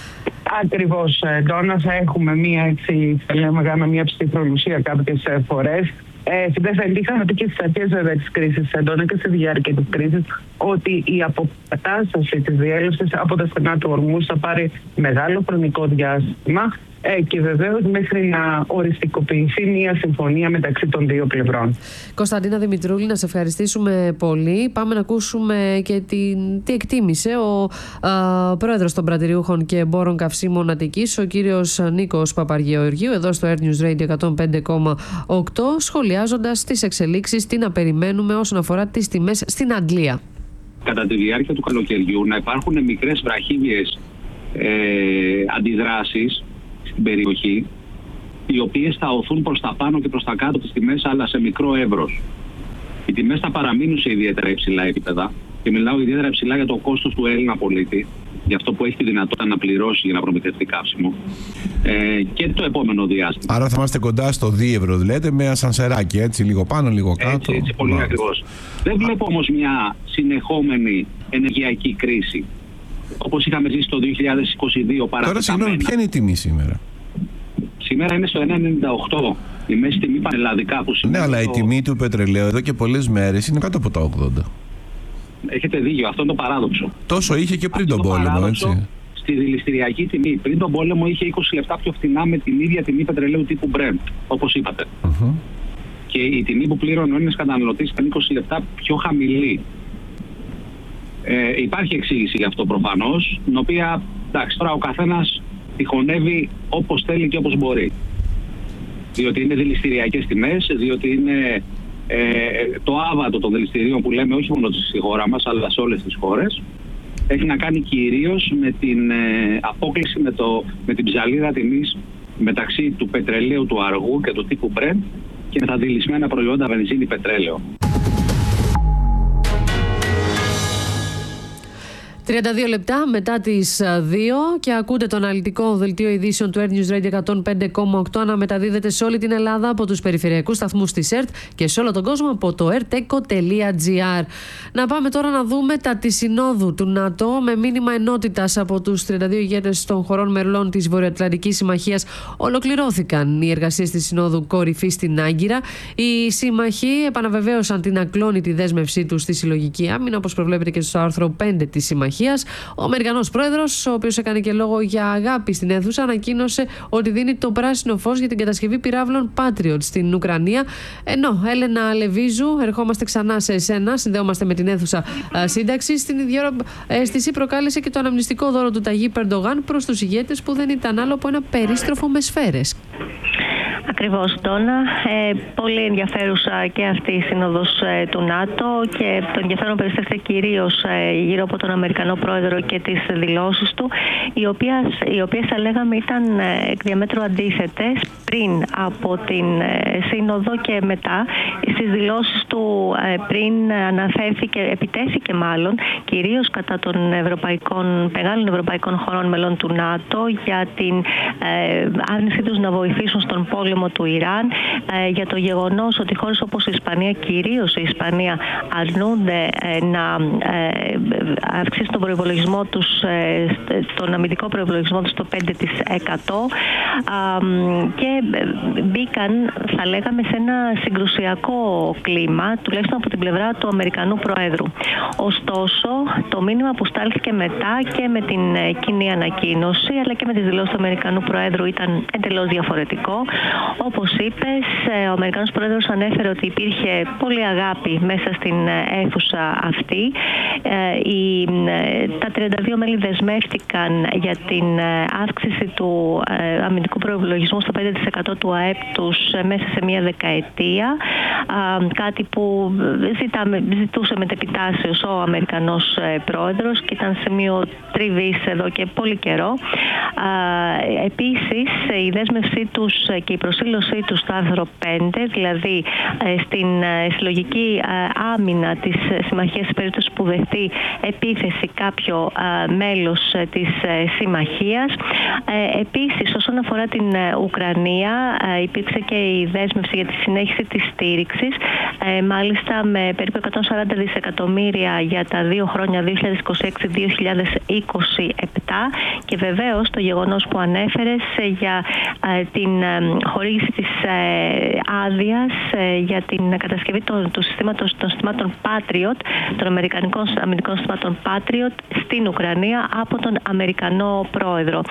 Ακριβώς, Ντόνα, θα έχουμε μία, έτσι, θα λέμε, μία ψυχρολουσία κάποιες φορές. Ε, δεν θα είχαμε πει και στις αρχές βέβαια της κρίσης, Ντόνα, και στη διάρκεια της κρίσης, ότι η αποκατάσταση της διέλευσης από τα στενά του Ορμούς θα πάρει μεγάλο χρονικό διάστημα ε, και βεβαίως μέχρι να οριστικοποιηθεί μια συμφωνία μεταξύ των δύο πλευρών. Κωνσταντίνα Δημητρούλη, να σε ευχαριστήσουμε πολύ. Πάμε να ακούσουμε και την, τι εκτίμησε ο α, πρόεδρος των πρατηριούχων και εμπόρων καυσίμων Αττικής, ο κύριος Νίκος Παπαργεωργίου, εδώ στο Air News Radio εκατόν πέντε κόμμα οκτώ, σχολιάζοντας τις εξελίξεις, τι να περιμένουμε όσον αφορά τις τιμές στην Αγγλία. Κατά τη διάρκεια του καλοκαιριού να υπάρχουν μικρές βραχύβιες ε, αντιδράσεις στην περιοχή, οι οποίες θα οθούν προς τα πάνω και προς τα κάτω τις τιμές, αλλά σε μικρό εύρος. Οι τιμές θα παραμείνουν σε ιδιαίτερα υψηλά επίπεδα και μιλάω ιδιαίτερα υψηλά για το κόστος του Έλληνα πολίτη, για αυτό που έχει τη δυνατότητα να πληρώσει για να προμηθευτεί καύσιμο, ε, και το επόμενο διάστημα. Άρα θα είμαστε κοντά στο δύο ευρώ, λέτε, με ασανσεράκι, έτσι, λίγο πάνω, λίγο κάτω. Έτσι, έτσι πολύ wow. ακριβώς. Δεν βλέπω όμως μια συνεχόμενη ενεργειακή κρίση, όπως είχαμε ζήσει το δύο χιλιάδες είκοσι δύο παρατεταμένα. Τώρα, συγγνώμη, ποια είναι η τιμή σήμερα? Σήμερα είναι στο ένα ενενήντα οκτώ. Η μέση τιμή πανελλαδικά που σημαίνει. Ναι, αλλά το... η τιμή του πετρελαίου εδώ και πολλές μέρες είναι κάτω από τα ογδόντα. Έχετε δίκιο, αυτό είναι το παράδοξο. Τόσο είχε και πριν τον πόλεμο, έτσι. Στη δηληστηριακή τιμή. Πριν τον πόλεμο είχε είκοσι λεπτά πιο φθηνά με την ίδια τιμή πετρελαίου τύπου Brent, όπως είπατε. Uh-huh. Και η τιμή που πλήρωνε ο Έλληνας καταναλωτής ήταν είκοσι λεπτά πιο χαμηλή. Ε, υπάρχει εξήγηση γι' αυτό προφανώς, την οποία, εντάξει, τώρα ο καθένας τυχονεύει όπως θέλει και όπως μπορεί. Διότι είναι δηληστηριακές τιμές, διότι είναι ε, το άβατο των δηληστηρίων που λέμε όχι μόνο στη χώρα μας, αλλά σε όλες τις χώρες. Έχει να κάνει κυρίως με την ε, απόκλιση, με, το, με την ψαλίδα τιμής μεταξύ του πετρελαίου του αργού και του τύπου Brent και με τα δηλισμένα προϊόντα βενζίνη πετρέλαιο. τριάντα δύο λεπτά μετά τις δύο και ακούτε το αναλυτικό δελτίο ειδήσεων του Air News Radio εκατόν πέντε κόμμα οκτώ να μεταδίδεται σε όλη την Ελλάδα από τους περιφερειακούς σταθμούς της ΕΡΤ και σε όλο τον κόσμο από το erteco τελεία gr. Να πάμε τώρα να δούμε τα της Συνόδου του ΝΑΤΟ με μήνυμα ενότητας από τους τριάντα δύο ηγέτες των χωρών μελών της Βορειοατλαντικής Συμμαχίας. Ολοκληρώθηκαν οι εργασίες της Συνόδου Κορυφής στην Άγκυρα. Οι σύμμαχοι επαναβεβαίωσαν την ακλόνητη δέσμευσή τους στη συλλογική άμυνα, όπως προβλέπεται και στο άρθρο πέντε της Συμμαχίας. Ο Αμερικανός πρόεδρος, ο οποίος έκανε και λόγο για αγάπη στην αίθουσα, ανακοίνωσε ότι δίνει το πράσινο φως για την κατασκευή πυράβλων Patriot στην Ουκρανία. Ενώ, Έλενα Λεβίζου, ερχόμαστε ξανά σε εσένα, συνδέομαστε με την αίθουσα σύνταξη. Στην ίδια αίσθηση προκάλεσε και το αναμνηστικό δώρο του Ταγί Περντογάν προς τους ηγέτες, που δεν ήταν άλλο από ένα περίστροφο με σφαίρες. Ακριβώς, Ντόνα. Ε, πολύ ενδιαφέρουσα και αυτή η σύνοδος ε, του ΝΑΤΟ και το ενδιαφέρον περιστρέφεται κυρίως ε, γύρω από τον Αμερικανό πρόεδρο και τις δηλώσεις του, οι οποίες, οι οποίες θα λέγαμε ήταν ε, εκ διαμέτρου αντίθετες πριν από την ε, σύνοδο και μετά. Στις δηλώσεις του ε, πριν αναφέρθηκε, επιτέθηκε μάλλον, κυρίως κατά των ευρωπαϊκών, μεγάλων ευρωπαϊκών χωρών μελών του ΝΑΤΟ για την ε, άρνησή τους να βοηθήσουν στον πόλεμο του Ιράν, ε, για το γεγονός ότι χώρες όπως η Ισπανία, κυρίως η Ισπανία, αρνούνται ε, να ε, αυξήσουν τον προϋπολογισμό τους, ε, τον αμυντικό προϋπολογισμό τους στο πέντε τοις εκατό ε, και μπήκαν, θα λέγαμε, σε ένα συγκρουσιακό κλίμα, τουλάχιστον από την πλευρά του Αμερικανού Προέδρου. Ωστόσο, το μήνυμα που στάλθηκε μετά και με την κοινή ανακοίνωση, αλλά και με τις δηλώσεις του Αμερικανού Προέδρου ήταν εντελώς διαφορετικό. Όπως είπες, ο Αμερικανός Πρόεδρος ανέφερε ότι υπήρχε πολλή αγάπη μέσα στην αίθουσα αυτή. Τα τριάντα δύο μέλη δεσμεύτηκαν για την αύξηση του αμυντικού προϋπολογισμού στο πέντε τοις εκατό του ΑΕΠ τους μέσα σε μία δεκαετία, κάτι που ζητάμε, ζητούσε μετεπιτάσεως ο Αμερικανός Πρόεδρος και ήταν σημείο τριβής εδώ και πολύ καιρό. Επίσης, η δέσμευσή τους και η προσήλωσή τους στο άρθρο πέντε, δηλαδή στην συλλογική άμυνα της συμμαχίας σε περίπτωση που δεχτεί επίθεση κάποιο μέλος της συμμαχίας. Επίσης, όσον αφορά την Ουκρανία, υπήρξε και η δέσμευση για τη συνέχιση της στήριξης, μάλιστα με περίπου εκατόν σαράντα δισεκατομμύρια για τα δύο χρόνια δύο χιλιάδες είκοσι έξι δύο χιλιάδες είκοσι επτά, και βεβαίως το γεγονός που ανέφερες για την χορήγηση της άδειας για την κατασκευή των, του συστήματος, των συστημάτων Patriot, των αμερικανικών αμυντικών συστημάτων Patriot στην Ουκρανία από τον Αμερικανό Πρόεδρο.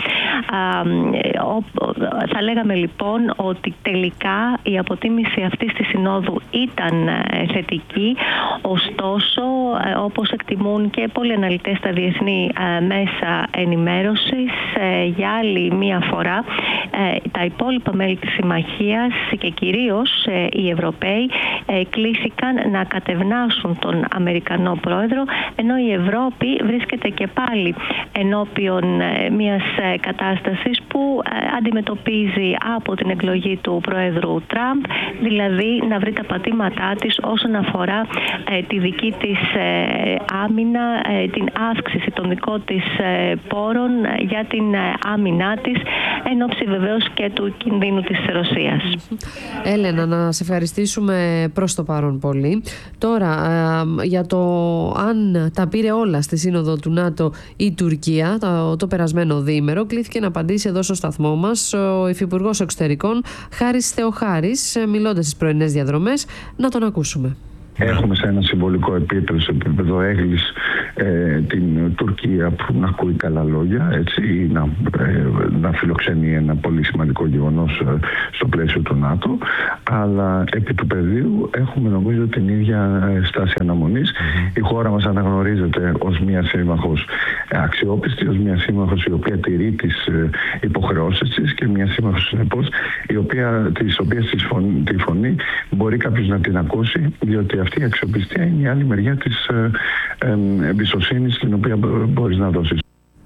Θα λέγαμε λοιπόν ότι τελικά η αποτίμηση αυτής της συνόδου ήταν θετική, ωστόσο όπως εκτιμούν και πολλοί αναλυτές στα διεθνή μέσα ενημέρωσης, για άλλη μία φορά τα υπόλοιπα μέλη της συμμαχίας και κυρίως οι Ευρωπαίοι κλήθηκαν να κατευνάσουν τον Αμερικανό Πρόεδρο, ενώ η Ευρώπη βρίσκεται και πάλι ενώπιον μιας κατάστασης που αντιμετωπίζει από την εκλογή του Πρόεδρου Τραμπ, δηλαδή να βρει τα πατήματά της όσον αφορά τη δική της άμυνα, την αύξηση των δικών της πόρων για την άμυνά της, εν ώψη βεβαίως και του κινδύνου της Ρωσίας. Έλενα, να σε ευχαριστήσουμε προς το παρόν πολύ. Τώρα, για το αν τα πήρε όλα στη σύνοδο του ΝΑΤΟ η Τουρκία το, το περασμένο διήμερο, κλήθηκε να απαντήσει εδώ στο σταθμό μας ο Υφυπουργός Εξωτερικών Χάρης Θεοχάρης, μιλώντας στις πρωινές διαδρομές. Να τον ακούσουμε. Έχουμε σε ένα συμβολικό επίπεδο, σε επίπεδο έγκλης, ε, την Τουρκία που να ακούει καλά λόγια, έτσι, ή να, ε, να φιλοξενεί ένα πολύ σημαντικό γεγονός ε, στο πλαίσιο του ΝΑΤΟ. Αλλά επί του πεδίου έχουμε, νομίζω, την ίδια στάση αναμονής. Mm-hmm. Η χώρα μας αναγνωρίζεται ως μια σύμμαχος αξιόπιστη, ως μια σύμμαχος η οποία τηρεί τις ε, υποχρεώσεις της και μια σύμμαχος, συνεπώς, η οποία, της οποίας τη φωνή μπορεί κάποιος να την ακούσει, διότι αυτή η αξιοπιστία είναι η άλλη μεριά της ε, ε, εμπιστοσύνης την οποία μπορείς να δώσεις.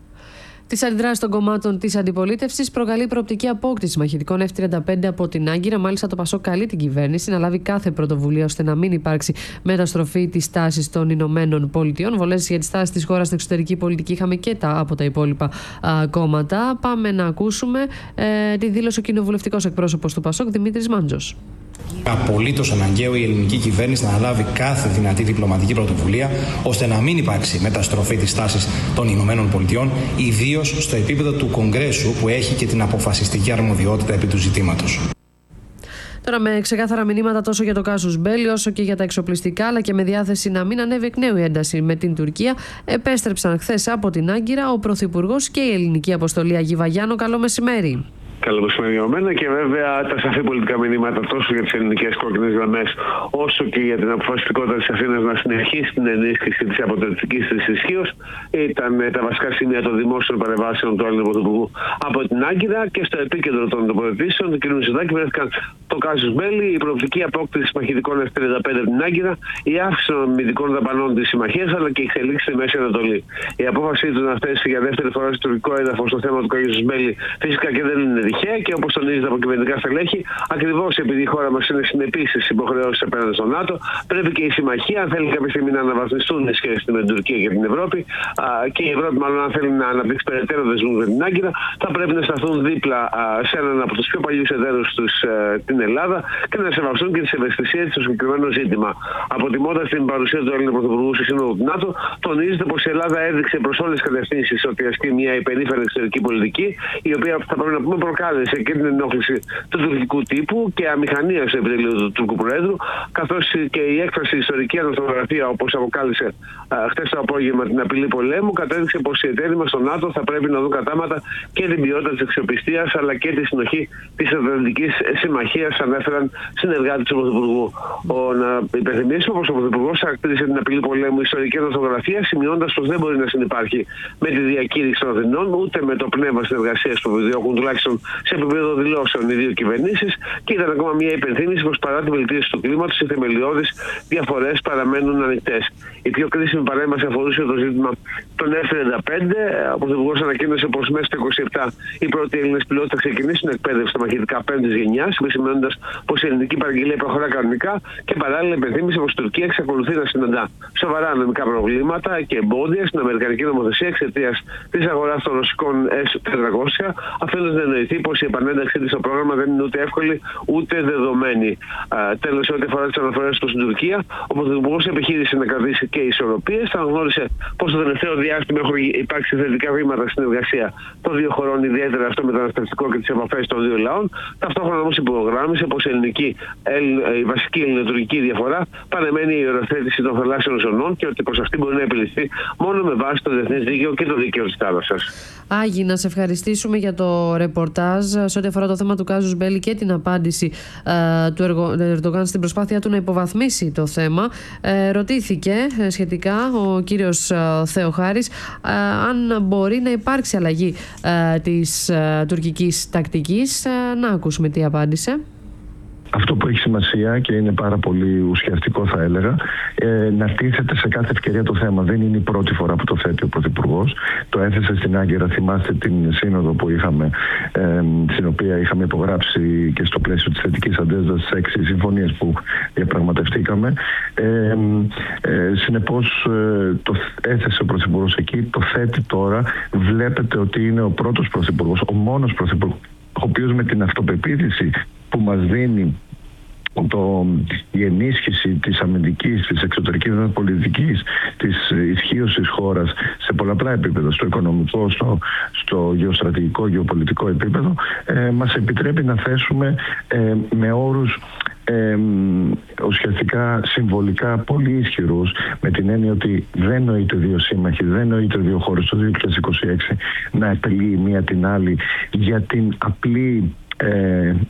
Τις αντιδράσεις των κομμάτων της αντιπολίτευσης προκαλεί προοπτική απόκτηση μαχητικών εφ τριάντα πέντε από την Άγκυρα. Μάλιστα, το Πασόκ καλεί την κυβέρνηση να λάβει κάθε πρωτοβουλία ώστε να μην υπάρξει μεταστροφή της τάσης των Ηνωμένων Πολιτειών. Βολές για τη στάση της χώρας στην εξωτερική πολιτική είχαμε και τα από τα υπόλοιπα α, κόμματα. Πάμε να ακούσουμε ε, τη δήλωση ο κοινοβουλευτικός εκπρόσωπος του Πασόκ, Δημήτρης Μάντζος. Απολύτως αναγκαίο η ελληνική κυβέρνηση να αναλάβει κάθε δυνατή διπλωματική πρωτοβουλία ώστε να μην υπάρξει μεταστροφή της τάσης των Ηνωμένων Πολιτειών, ιδίως στο επίπεδο του Κογκρέσου που έχει και την αποφασιστική αρμοδιότητα επί του ζητήματος. Τώρα, με ξεκάθαρα μηνύματα τόσο για το κάσους Μπέλι όσο και για τα εξοπλιστικά, αλλά και με διάθεση να μην ανέβει εκ νέου η ένταση με την Τουρκία, επέστρεψαν χθες από την Άγκυρα ο Πρωθυπουργός και η ελληνική αποστολή Αγίου Βαγιάννου. Καλό μεσημέρι. Καλό μεσημέρι για μένα και βέβαια τα σαφή πολιτικά μηνύματα τόσο για τις ελληνικές κόκκινες γραμμές όσο και για την αποφασιστικότητα της Αθήνας να συνεχίσει την ενίσχυση της αποτελεσματικής της ισχύως ήταν τα βασικά σημεία των δημόσιων παρεμβάσεων του Έλληνα Πρωθυπουργού από την Άγκυρα, και στο επίκεντρο των τοποθετήσεων του κ. Μητσοτάκη βρέθηκαν το casus belli, η προοπτική απόκτηση μαχητικών εφ τριάντα πέντε από την Άγκυρα, η αύξηση των αμυντικών δαπανών της συμμαχίας αλλά και η εξελίξη στη Μέση Ανατολή. Η απόφασή του να θέσει για δεύτερη φορά στο τουρκικό έδαφος το θέμα του casus belli φυσικά και δεν είναι τυχαία, και όπως τονίζεται από κυβερνητικά στελέχη, ακριβώς επειδή η χώρα μας είναι συνεπής στις υποχρεώσεις απέναντι στο ΝΑΤΟ, πρέπει και η συμμαχία, αν θέλει κάποια στιγμή να αναβαθμιστούν οι σχέσεις με την Τουρκία και την Ευρώπη, α, και η Ευρώπη, μάλλον, αν θέλει να αναπτύξει περαιτέρω δεσμούς με την Άγκυρα, θα πρέπει να σταθούν δίπλα α, σε έναν από τους πιο παλιούς εταίρους τους, α, την Ελλάδα, και να σεβαστούν και τις ευαισθησίες στο συγκεκριμένο ζήτημα. Αποτιμώντας την παρουσία του Έλληνα Πρωθυπουργού στη Σύνοδο του ΝΑΤΟ, τονίζεται πως η Ελλάδα έδειξε προς όλες τις κατευθύνσεις ότι ασκεί μια υπερήφανη εξωτερική πολιτική, η οποία θα πρέπει να πούμε προκάλεσε και την ενόχληση του τουρκικού τύπου και αμηχανία στο επιτελείο του Τούρκου Προέδρου, καθώς και η έκφραση ιστορική αναστογραφία, όπως αποκάλυψε χτες το απόγευμα την απειλή πολέμου, κατέδειξε πως οι εταίροι μας στο ΝΑΤΟ θα πρέπει να δουν κατάματα και την ποιότητα της αξιοπιστίας αλλά και τη συνοχή της Ατλαντικής Συμμαχίας, ανέφεραν συνεργάτες του Πρωθυπουργού. Ο, να υπενθυμίσουμε πως ο Πρωθυπουργός χαρακτήρισε την απειλή πολέμου ιστορική αναστογραφία, σημειώντας πως δεν μπορεί να συνεπάρχει με τη διακήρυξη των Αθηνών ούτε με το πνεύμα συνεργασίας που επιδιώκουν τουλάχιστον σε επίπεδο δηλώσεων οι δύο κυβερνήσεις, και ήταν ακόμα μια υπενθύμηση πως παρά τη βελτίωση του κλίματος, οι θεμελιώδεις διαφορές παραμένουν ανοιχτές. Η πιο κρίσιμη παρέμβαση αφορούσε το ζήτημα των εφ τριάντα πέντε. Ο Πρωθυπουργός ανακοίνωσε πως μέσα στο είκοσι επτά οι πρώτοι Έλληνες πιλότοι θα ξεκινήσουν εκπαίδευση στα μαχητικά πέμπτης γενιάς, επισημαίνοντας πως η ελληνική παραγγελία προχωρά κανονικά, και παράλληλα υπενθύμησε πως η Τουρκία εξακολουθεί να συναντά σοβαρά νομικά προβλήματα και εμπόδια στην αμερικανική νομοθεσία εξαιτίας της αγοράς των ρωσικών ες τετρακόσια, αφήνοντας να εννοηθεί πως η επανένταξή της στο πρόγραμμα δεν είναι ούτε εύκολη ούτε δεδομένη. Τέλος, σε ό,τι αφορά τις αναφορές του στην Τουρκία, ο Πρωθυπουργός επιχείρησε να κρατήσει και ισορροπίες. Θα γνώρισε πως το τελευταίο διάστημα έχουν υπάρξει θετικά βήματα στην συνεργασία των δύο χωρών, ιδιαίτερα στο μεταναστευτικό και τις επαφές των δύο λαών. Ταυτόχρονα όμως υπογράμμισε πως η, ελληνική, η βασική ελληνοτουρκική διαφορά παραμένει η οριοθέτηση των θαλάσσιων ζωνών και ότι πως αυτή μπορεί να επιληθεί μόνο με βάση το διεθνές δίκαιο και το δίκαιο της θάλασσας. Άγι, να σε ευχαριστήσουμε για το ρεπορτάζ σε ό,τι αφορά το θέμα του casus belli και την απάντηση ε, του Ερντογάν στην προσπάθειά του να υποβαθμίσει το θέμα. Ε, ρωτήθηκε ε, σχετικά ο κύριος ε, Θεοχάρης ε, αν μπορεί να υπάρξει αλλαγή ε, της ε, τουρκικής τακτικής. Ε, να ακούσουμε τι απάντησε. Αυτό που έχει σημασία και είναι πάρα πολύ ουσιαστικό, θα έλεγα, ε, να τίθεται σε κάθε ευκαιρία το θέμα. Δεν είναι η πρώτη φορά που το θέτει ο Πρωθυπουργός. Το έθεσε στην Άγκυρα, θυμάστε την σύνοδο που είχαμε, ε, στην οποία είχαμε υπογράψει και στο πλαίσιο της θετικής αντέδρασης έξι συμφωνίες που διαπραγματευτήκαμε. Ε, ε, συνεπώς, ε, το έθεσε ο Πρωθυπουργός εκεί, το θέτει τώρα. Βλέπετε ότι είναι ο πρώτος Πρωθυπουργός, ο μόνος Πρωθυπουργός, ο οποίος με την αυτοπεποίθηση που μας δίνει το, η ενίσχυση της αμυντικής, της εξωτερικής πολιτικής, της ισχύως της χώρας σε πολλαπλά επίπεδα, στο οικονομικό, στο, στο γεωστρατηγικό, γεωπολιτικό επίπεδο, ε, μας επιτρέπει να θέσουμε ε, με όρους Ε, ουσιαστικά συμβολικά πολύ ισχυρούς, με την έννοια ότι δεν νοείται δύο σύμμαχοι, δεν νοείται δύο χώρες το δύο χιλιάδες είκοσι έξι να επιλύει μία την άλλη για την απλή Ε, ε,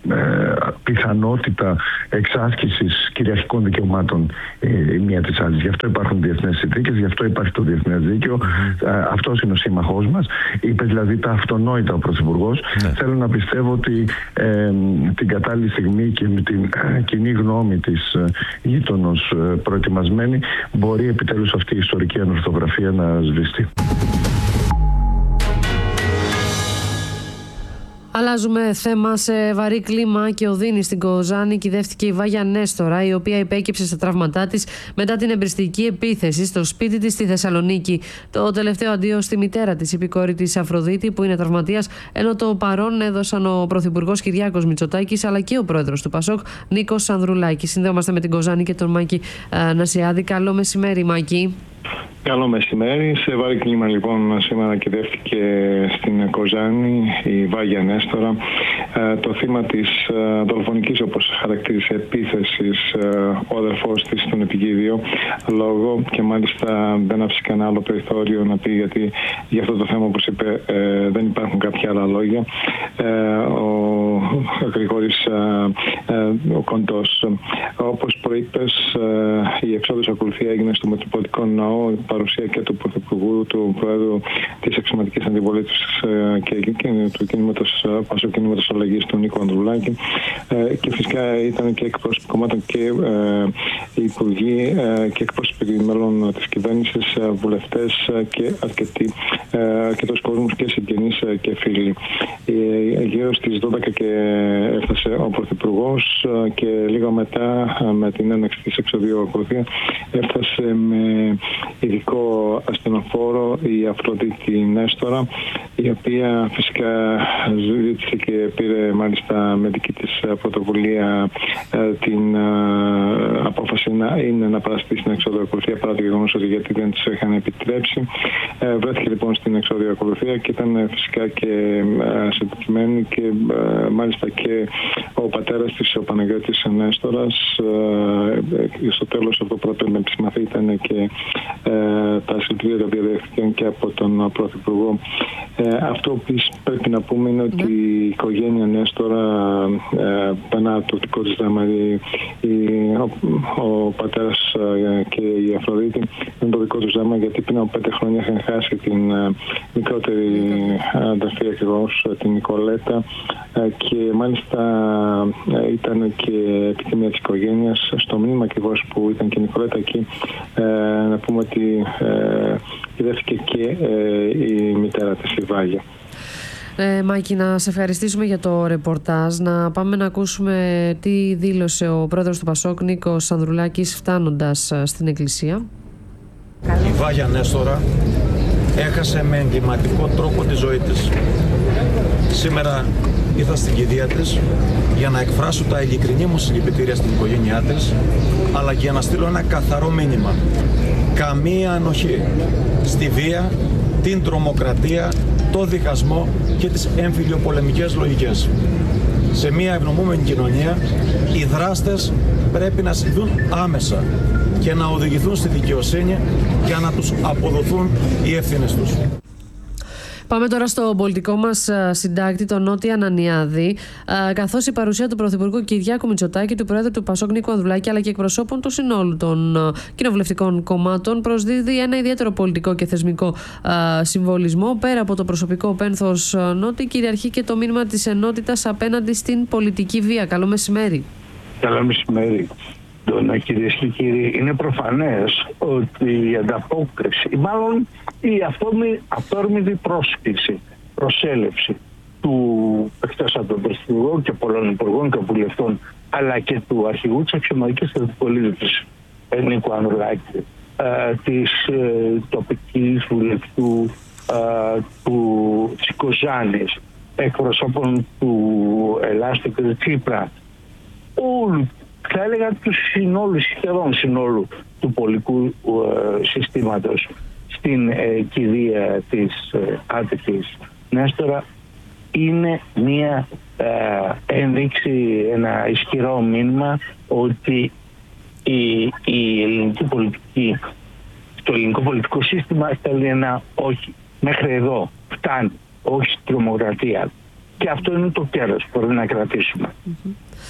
πιθανότητα εξάσκησης κυριαρχικών δικαιωμάτων ε, η μία της άλλης. Γι' αυτό υπάρχουν διεθνές συνθήκες, γι' αυτό υπάρχει το διεθνές δίκαιο. Mm-hmm. Ε, αυτός είναι ο σύμμαχός μας. Είπε δηλαδή τα αυτονόητα ο Πρωθυπουργός. Mm-hmm. Θέλω να πιστεύω ότι ε, την κατάλληλη στιγμή και με την ε, κοινή γνώμη της ε, γείτονος ε, προετοιμασμένη μπορεί επιτέλους αυτή η ιστορική ανορθογραφία να σβηστεί. Αλλάζουμε θέμα. Σε βαρύ κλίμα και οδύνη στην Κοζάνη κυδεύτηκε η Βάγια Νέστορα, η οποία υπέκυψε στα τραύματά της μετά την εμπριστική επίθεση στο σπίτι της στη Θεσσαλονίκη. Το τελευταίο αντίο στη μητέρα της, η πικόρη της Αφροδίτη, που είναι τραυματίας, ενώ το παρόν έδωσαν ο Πρωθυπουργός Κυριάκος Μητσοτάκης αλλά και ο Πρόεδρος του Πασόκ, Νίκος Ανδρουλάκης. Συνδέομαστε με την Κοζάνη και τον Μάκη Νασιάδη. Καλό μεσημέρι, Μάκη. Καλό μεσημέρι. Σε βάρη κλίμα λοιπόν σήμερα κυδεύτηκε στην Κοζάνη η Βάγια Νέστορα. Ε, το θύμα της ε, δολοφονικής, όπως χαρακτήρισε, επίθεσης ε, ο αδερφός της στον επικίδιο λόγο, και μάλιστα δεν άφησε κανένα άλλο περιθώριο να πει, γιατί για αυτό το θέμα, όπως είπε, ε, δεν υπάρχουν κάποια άλλα λόγια. Ε, ο, ο Γρηγόρης ε, ε, ο Κοντός, όπως προείπες, ε, η εξόδος ακολουθία έγινε στο Μετροπολιτικό Ναό, παρουσία και του Πρωθυπουργού, του Προέδρου της Αξιωματικής Αντιπολίτευσης ε, και, και του κινήματος Πασό Κινήματος Αλλαγής, του Νίκο Ανδρουλάκη, ε, και φυσικά ήταν και εκπρόσωποι κομμάτων και ε, υπουργοί ε, και εκπρόσωποι μέλων της κυβέρνησης, ε, βουλευτές ε, και αρκετοί, ε, αρκετός κόσμος και συγγενείς ε, και φίλοι. Ε, γύρω στις δώδεκα και έφτασε ο Πρωθυπουργός ε, και λίγο μετά, ε, με την έναρξη της εξοδίου ακολουθία, έφτασε με ειδικό ασθενοφόρο η Αφροδίτη Νέστορα, η οποία φυσικά ζήτησε και πήρε μάλιστα με δική της πρωτοβουλία την απόφαση να είναι να παραστεί στην εξόδιο ακολουθία, παρά το γεγονός ότι γιατί δεν της είχαν επιτρέψει. Βρέθηκε λοιπόν στην εξόδιο ακολουθία και ήταν φυσικά και συντετιμένη, και μάλιστα και ο πατέρας της, ο Παναγιώτης Νέστορας. Στο τέλος αυτό που πρέπει να επισημαθεί ήταν και τα συλληπιτήρια τα οποία δέχτηκαν και από τον Πρωθυπουργό. Ε, αυτό που πρέπει να πούμε είναι ότι η οικογένεια Νέστορα, ε, πέρα το δικό της δράμα, ο, ο πατέρας ε, και η Αφροδίτη, είναι το δικό τους δράμα, γιατί πριν από πέντε χρόνια είχαν χάσει την ε, μικρότερη αδερφή ακριβώς, την Νικολέτα, ε, και μάλιστα ε, ήταν και επιθυμία της οικογένειας στο μνήμα ακριβώς που ήταν και η Νικολέτα εκεί, ε, να πούμε ότι ε, κυδεύτηκε και ε, η μητέρα της, η Βάγια. Ε, Μάκη, να σε ευχαριστήσουμε για το ρεπορτάζ. Να πάμε να ακούσουμε τι δήλωσε ο πρόεδρος του Πασόκ, Νίκος Ανδρουλάκης, φτάνοντας στην εκκλησία. Η Βάγια Νέστορα έχασε με εγκληματικό τρόπο τη ζωή της. Σήμερα ήρθα στην κηδεία της για να εκφράσω τα ειλικρινή μου συλληπιτήρια στην οικογένειά της, αλλά και για να στείλω ένα καθαρό μήνυμα. Καμία ανοχή στη βία, την τρομοκρατία, το διχασμό και τις εμφυλιοπολεμικές λογικές. Σε μια ευνομούμενη κοινωνία, οι δράστες πρέπει να συλληφθούν άμεσα και να οδηγηθούν στη δικαιοσύνη για να τους αποδοθούν οι ευθύνες τους. Πάμε τώρα στο πολιτικό μας συντάκτη, τον Νότια Ανανιάδη, καθώς η παρουσία του Πρωθυπουργού Κυριάκου Μητσοτάκη, του Προέδρου του Πασόκ Νίκου Ανδρουλάκη, αλλά και εκπροσώπων του συνόλου των κοινοβουλευτικών κομμάτων, προσδίδει ένα ιδιαίτερο πολιτικό και θεσμικό συμβολισμό. Πέρα από το προσωπικό πένθος Νότι, κυριαρχεί και το μήνυμα της ενότητας απέναντι στην πολιτική βία. Καλό μεσημέρι. Καλό μεσημέρι. Κυρίες και κύριοι, είναι προφανές ότι η ανταπόκριση, ή μάλλον η αυθόρμητη πρόσκληση, προσέλευση του, εκτός από τον Πρωθυπουργό και πολλών υπουργών και βουλευτών, αλλά και του αρχηγού της Αξιωματικής Αντιπολίτευσης Νίκου Ανδρουλάκη, ε, της ε, τοπικής βουλευτού ε, του, της Κοζάνης, εκπροσώπων του Ελλάστου και του Τσίπρα, όλου, θα έλεγα του συνόλου, σχεδόν συνόλου του πολιτικού ε, συστήματος στην ε, κηδεία της ε, άτυχης Νέστορα, είναι μια ε, ένδειξη, ένα ισχυρό μήνυμα ότι η, η ελληνική πολιτική, το ελληνικό πολιτικό σύστημα θέλει ένα όχι, μέχρι εδώ φτάνει, όχι στην τρομοκρατία. Και αυτό είναι το κέρδος που πρέπει να κρατήσουμε. Mm-hmm.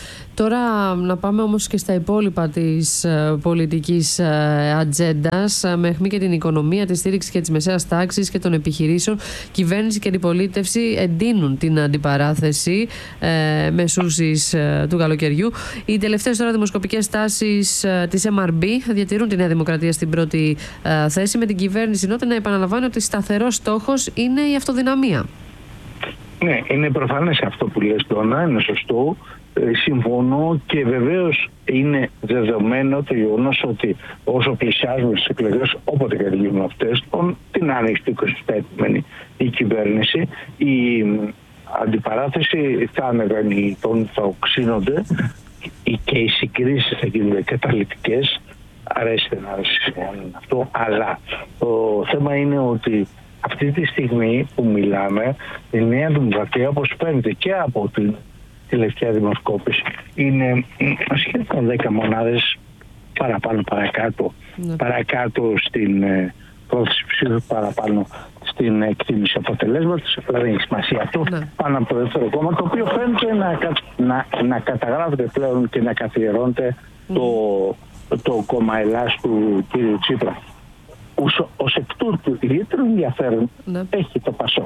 Τώρα να πάμε όμως και στα υπόλοιπα της ε, πολιτικής ε, ατζέντας, ε, με αιχμή και την οικονομία, τη στήριξη και της μεσαίας τάξης και των επιχειρήσεων. Κυβέρνηση και αντιπολίτευση εντείνουν την αντιπαράθεση ε, μεσούσης ε, του καλοκαιριού. Οι τελευταίες τώρα δημοσκοπικές τάσεις ε, της εμ αρ μπι διατηρούν τη Νέα Δημοκρατία στην πρώτη ε, θέση, με την κυβέρνηση νότε να επαναλαμβάνει ότι σταθερός στόχος είναι η αυτοδυναμία. Ναι, είναι προφανές αυτό που λες, Ντόνα, είναι σωστό. Συμφωνώ και βεβαίως είναι δεδομένο το γεγονός ότι όσο πλησιάζουμε στις εκλογές, όποτε και γίνουν αυτές, την άνοιξη του είκοσι επτά επόμενη η κυβέρνηση, η αντιπαράθεση θα ανεβαίνει, θα οξύνονται και οι συγκρίσεις θα γίνουν καταλυτικές αρέσει δεν αρέσει αυτό, αλλά το θέμα είναι ότι αυτή τη στιγμή που μιλάμε η Νέα Δημοκρατία, όπως φαίνεται και από την τελευταία δημοσκόπηση, είναι σχεδόν δέκα μονάδες παραπάνω παρακάτω, ναι. παρακάτω στην πρόθεση ψήφου, παραπάνω στην εκτίμηση αποτελέσματος. Δηλαδή έχει σημασία αυτό, ναι. πάνω από το δεύτερο κόμμα, το οποίο φαίνεται να, να, να καταγράφεται πλέον και να καθιερώνεται mm. το, το κόμμα Ελλάς του κ. Τσίπρα. Ως, ως εκ τούτου ιδιαίτερο ενδιαφέρον ναι. έχει το ΠΑΣΟΚ.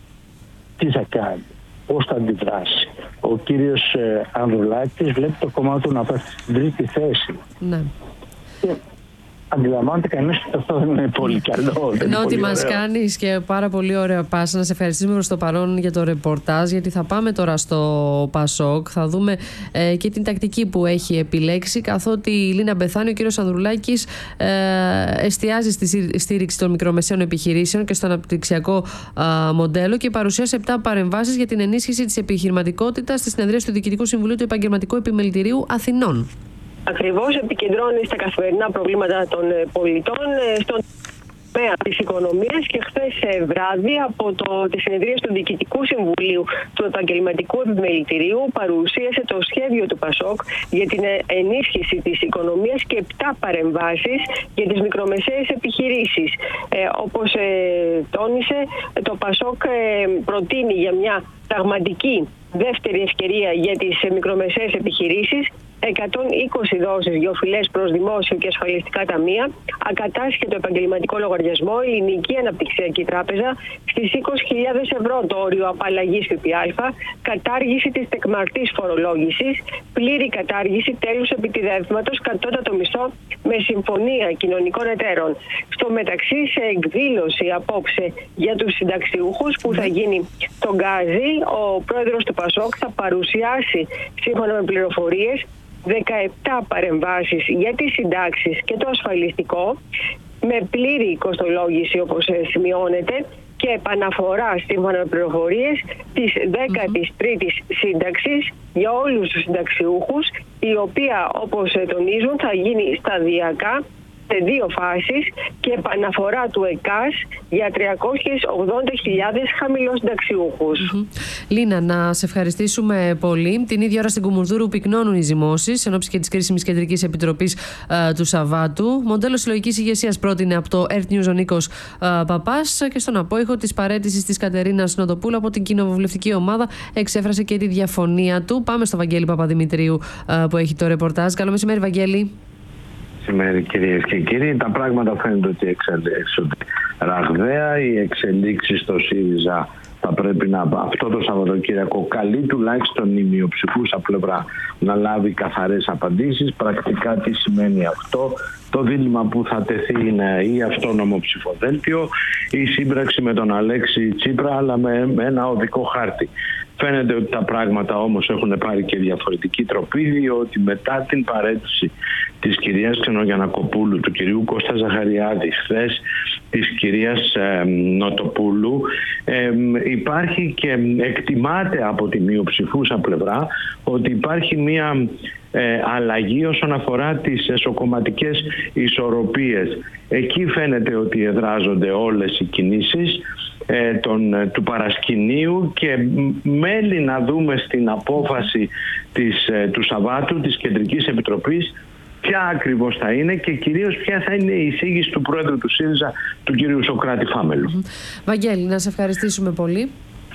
Τι θα κάνει, πώς θα αντιδράσει. Ο κύριος ε, Ανδρουλάκης βλέπει το κόμμα του να πέφτει στην τρίτη θέση. Ναι. Και αντιλαμβάνεται κανείς ότι αυτό δεν είναι πολύ καλό. Ενώ ότι μας κάνεις και πάρα πολύ ωραία πάσα, να σε ευχαριστήσουμε προς το παρόν για το ρεπορτάζ, γιατί θα πάμε τώρα στο ΠΑΣΟΚ, θα δούμε ε, και την τακτική που έχει επιλέξει, καθότι η Λίνα Μπεθάνη, ο κύριος Ανδρουλάκης ε, εστιάζει στη στήριξη των μικρομεσαίων επιχειρήσεων και στο αναπτυξιακό ε, μοντέλο και παρουσίασε επτά παρεμβάσεις για την ενίσχυση της επιχειρηματικότητας στη συνεδρία του Διοικητικού Συμβουλίου του Επαγγελματικού Επιμελητηρίου Αθηνών. Ακριβώς επικεντρώνει στα καθημερινά προβλήματα των πολιτών, στον τομέα της οικονομίας, και χθες βράδυ από το, τη συνεδρία του Διοικητικού Συμβουλίου του Επαγγελματικού Επιμελητηρίου παρουσίασε το σχέδιο του ΠΑΣΟΚ για την ενίσχυση της οικονομίας και επτά παρεμβάσεις για τις μικρομεσαίες επιχειρήσεις. Ε, όπως ε, τόνισε, το ΠΑΣΟΚ ε, προτείνει για μια πραγματική δεύτερη ευκαιρία για τις μικρομεσαίες επιχειρήσεις εκατόν είκοσι δόσεις γεωφυλές προς δημόσιο και ασφαλιστικά ταμεία, ακατάσχετο επαγγελματικό λογαριασμό, ελληνική αναπτυξιακή τράπεζα, στις είκοσι χιλιάδες ευρώ το όριο απαλλαγής ΦΠΑ, κατάργηση της τεκμαρτής φορολόγησης, πλήρη κατάργηση τέλους επιτιδεύματος, κατώτατο μισθό με συμφωνία κοινωνικών εταίρων. Στο μεταξύ, σε εκδήλωση απόψε για τους συνταξιούχους που θα γίνει στον Γκάζι, ο πρόεδρος του ΠΑΣΟΚ θα παρουσιάσει, σύμφωνα με πληροφορίες, δεκαεπτά παρεμβάσεις για τις συντάξεις και το ασφαλιστικό, με πλήρη κοστολόγηση όπως σημειώνεται, και επαναφορά, σύμφωνα με πληροφορίες, της δέκατης τρίτης σύνταξης για όλους τους συνταξιούχους, η οποία, όπως τονίζουν, θα γίνει σταδιακά σε δύο φάσεις και επαναφορά του ΕΚΑΣ για τριακόσιες ογδόντα χιλιάδες χαμηλοσυνταξιούχους. Mm-hmm. Λίνα, να σε ευχαριστήσουμε πολύ. Την ίδια ώρα στην Κουμουνδούρου πυκνώνουν οι ζυμώσεις εν ώψη και της κρίσιμης κεντρικής επιτροπής ε, του Σαββάτου. Μοντέλο συλλογικής ηγεσίας πρότεινε από το Earth News ο Νίκος ε, Παπάς, και στον απόϊχο της παραίτησης της Κατερίνας Νοτοπούλου από την κοινοβουλευτική ομάδα εξέφρασε και τη διαφωνία του. Πάμε στο Βαγγέλη Παπαδημητρίου ε, που έχει το ρεπορτάζ. Καλό μεσημέρι, Βαγγέλη. Σήμερα, κυρίες και κύριοι, τα πράγματα φαίνεται ότι εξελίσσονται ραγδαία. Οι εξελίξεις στο ΣΥΡΙΖΑ θα πρέπει να, αυτό το Σαββατοκύριακο, καλεί τουλάχιστον η μειοψηφούσα πλευρά να λάβει καθαρές απαντήσεις. Πρακτικά τι σημαίνει αυτό? Το δίλημμα που θα τεθεί είναι ή αυτόνομο ψηφοδέλτιο ή σύμπραξη με τον Αλέξη Τσίπρα, αλλά με, με ένα οδικό χάρτη. Φαίνεται ότι τα πράγματα όμως έχουν πάρει και διαφορετική τροπή, διότι μετά την παραίτηση της κυρίας Ξενογιαννακοπούλου, του κυρίου Κώστα Ζαχαριάδη, χθες της κυρίας ε, Νοτοπούλου, ε, υπάρχει και εκτιμάται από τη μειοψηφούσα πλευρά ότι υπάρχει μία ε, αλλαγή όσον αφορά τις εσωκομματικές ισορροπίες. Εκεί φαίνεται ότι εδράζονται όλες οι κινήσεις ε, τον, του παρασκηνίου, και μένει να δούμε στην απόφαση της, ε, του Σαββάτου της Κεντρικής Επιτροπής ποια ακριβώς θα είναι και κυρίως ποια θα είναι η εισήγηση του πρόεδρου του ΣΥΡΙΖΑ, του κυρίου Σωκράτη Φάμελου. Mm-hmm. Βαγγέλη, να σε ευχαριστήσουμε πολύ.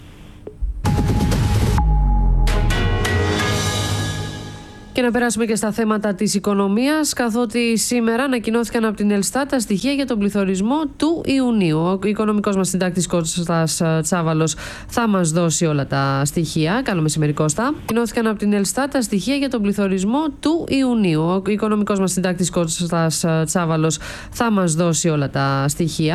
Και να περάσουμε και στα θέματα της οικονομίας, καθότι σήμερα ανακοινώθηκαν από την Ελστάτ τα στοιχεία για τον πληθωρισμό του Ιουνίου. Ο οικονομικός μας συντάκτης Κώστας Τσάβαλος θα μας δώσει όλα τα στοιχεία. Καλό μεσημέρι, Κώστα. Ανακοινώθηκαν από την Ελστάτ τα στοιχεία για τον πληθωρισμό του Ιουνίου. Ο οικονομικός μας συντάκτης Κώστας Τσάβαλος θα μας δώσει όλα τα στοιχεία.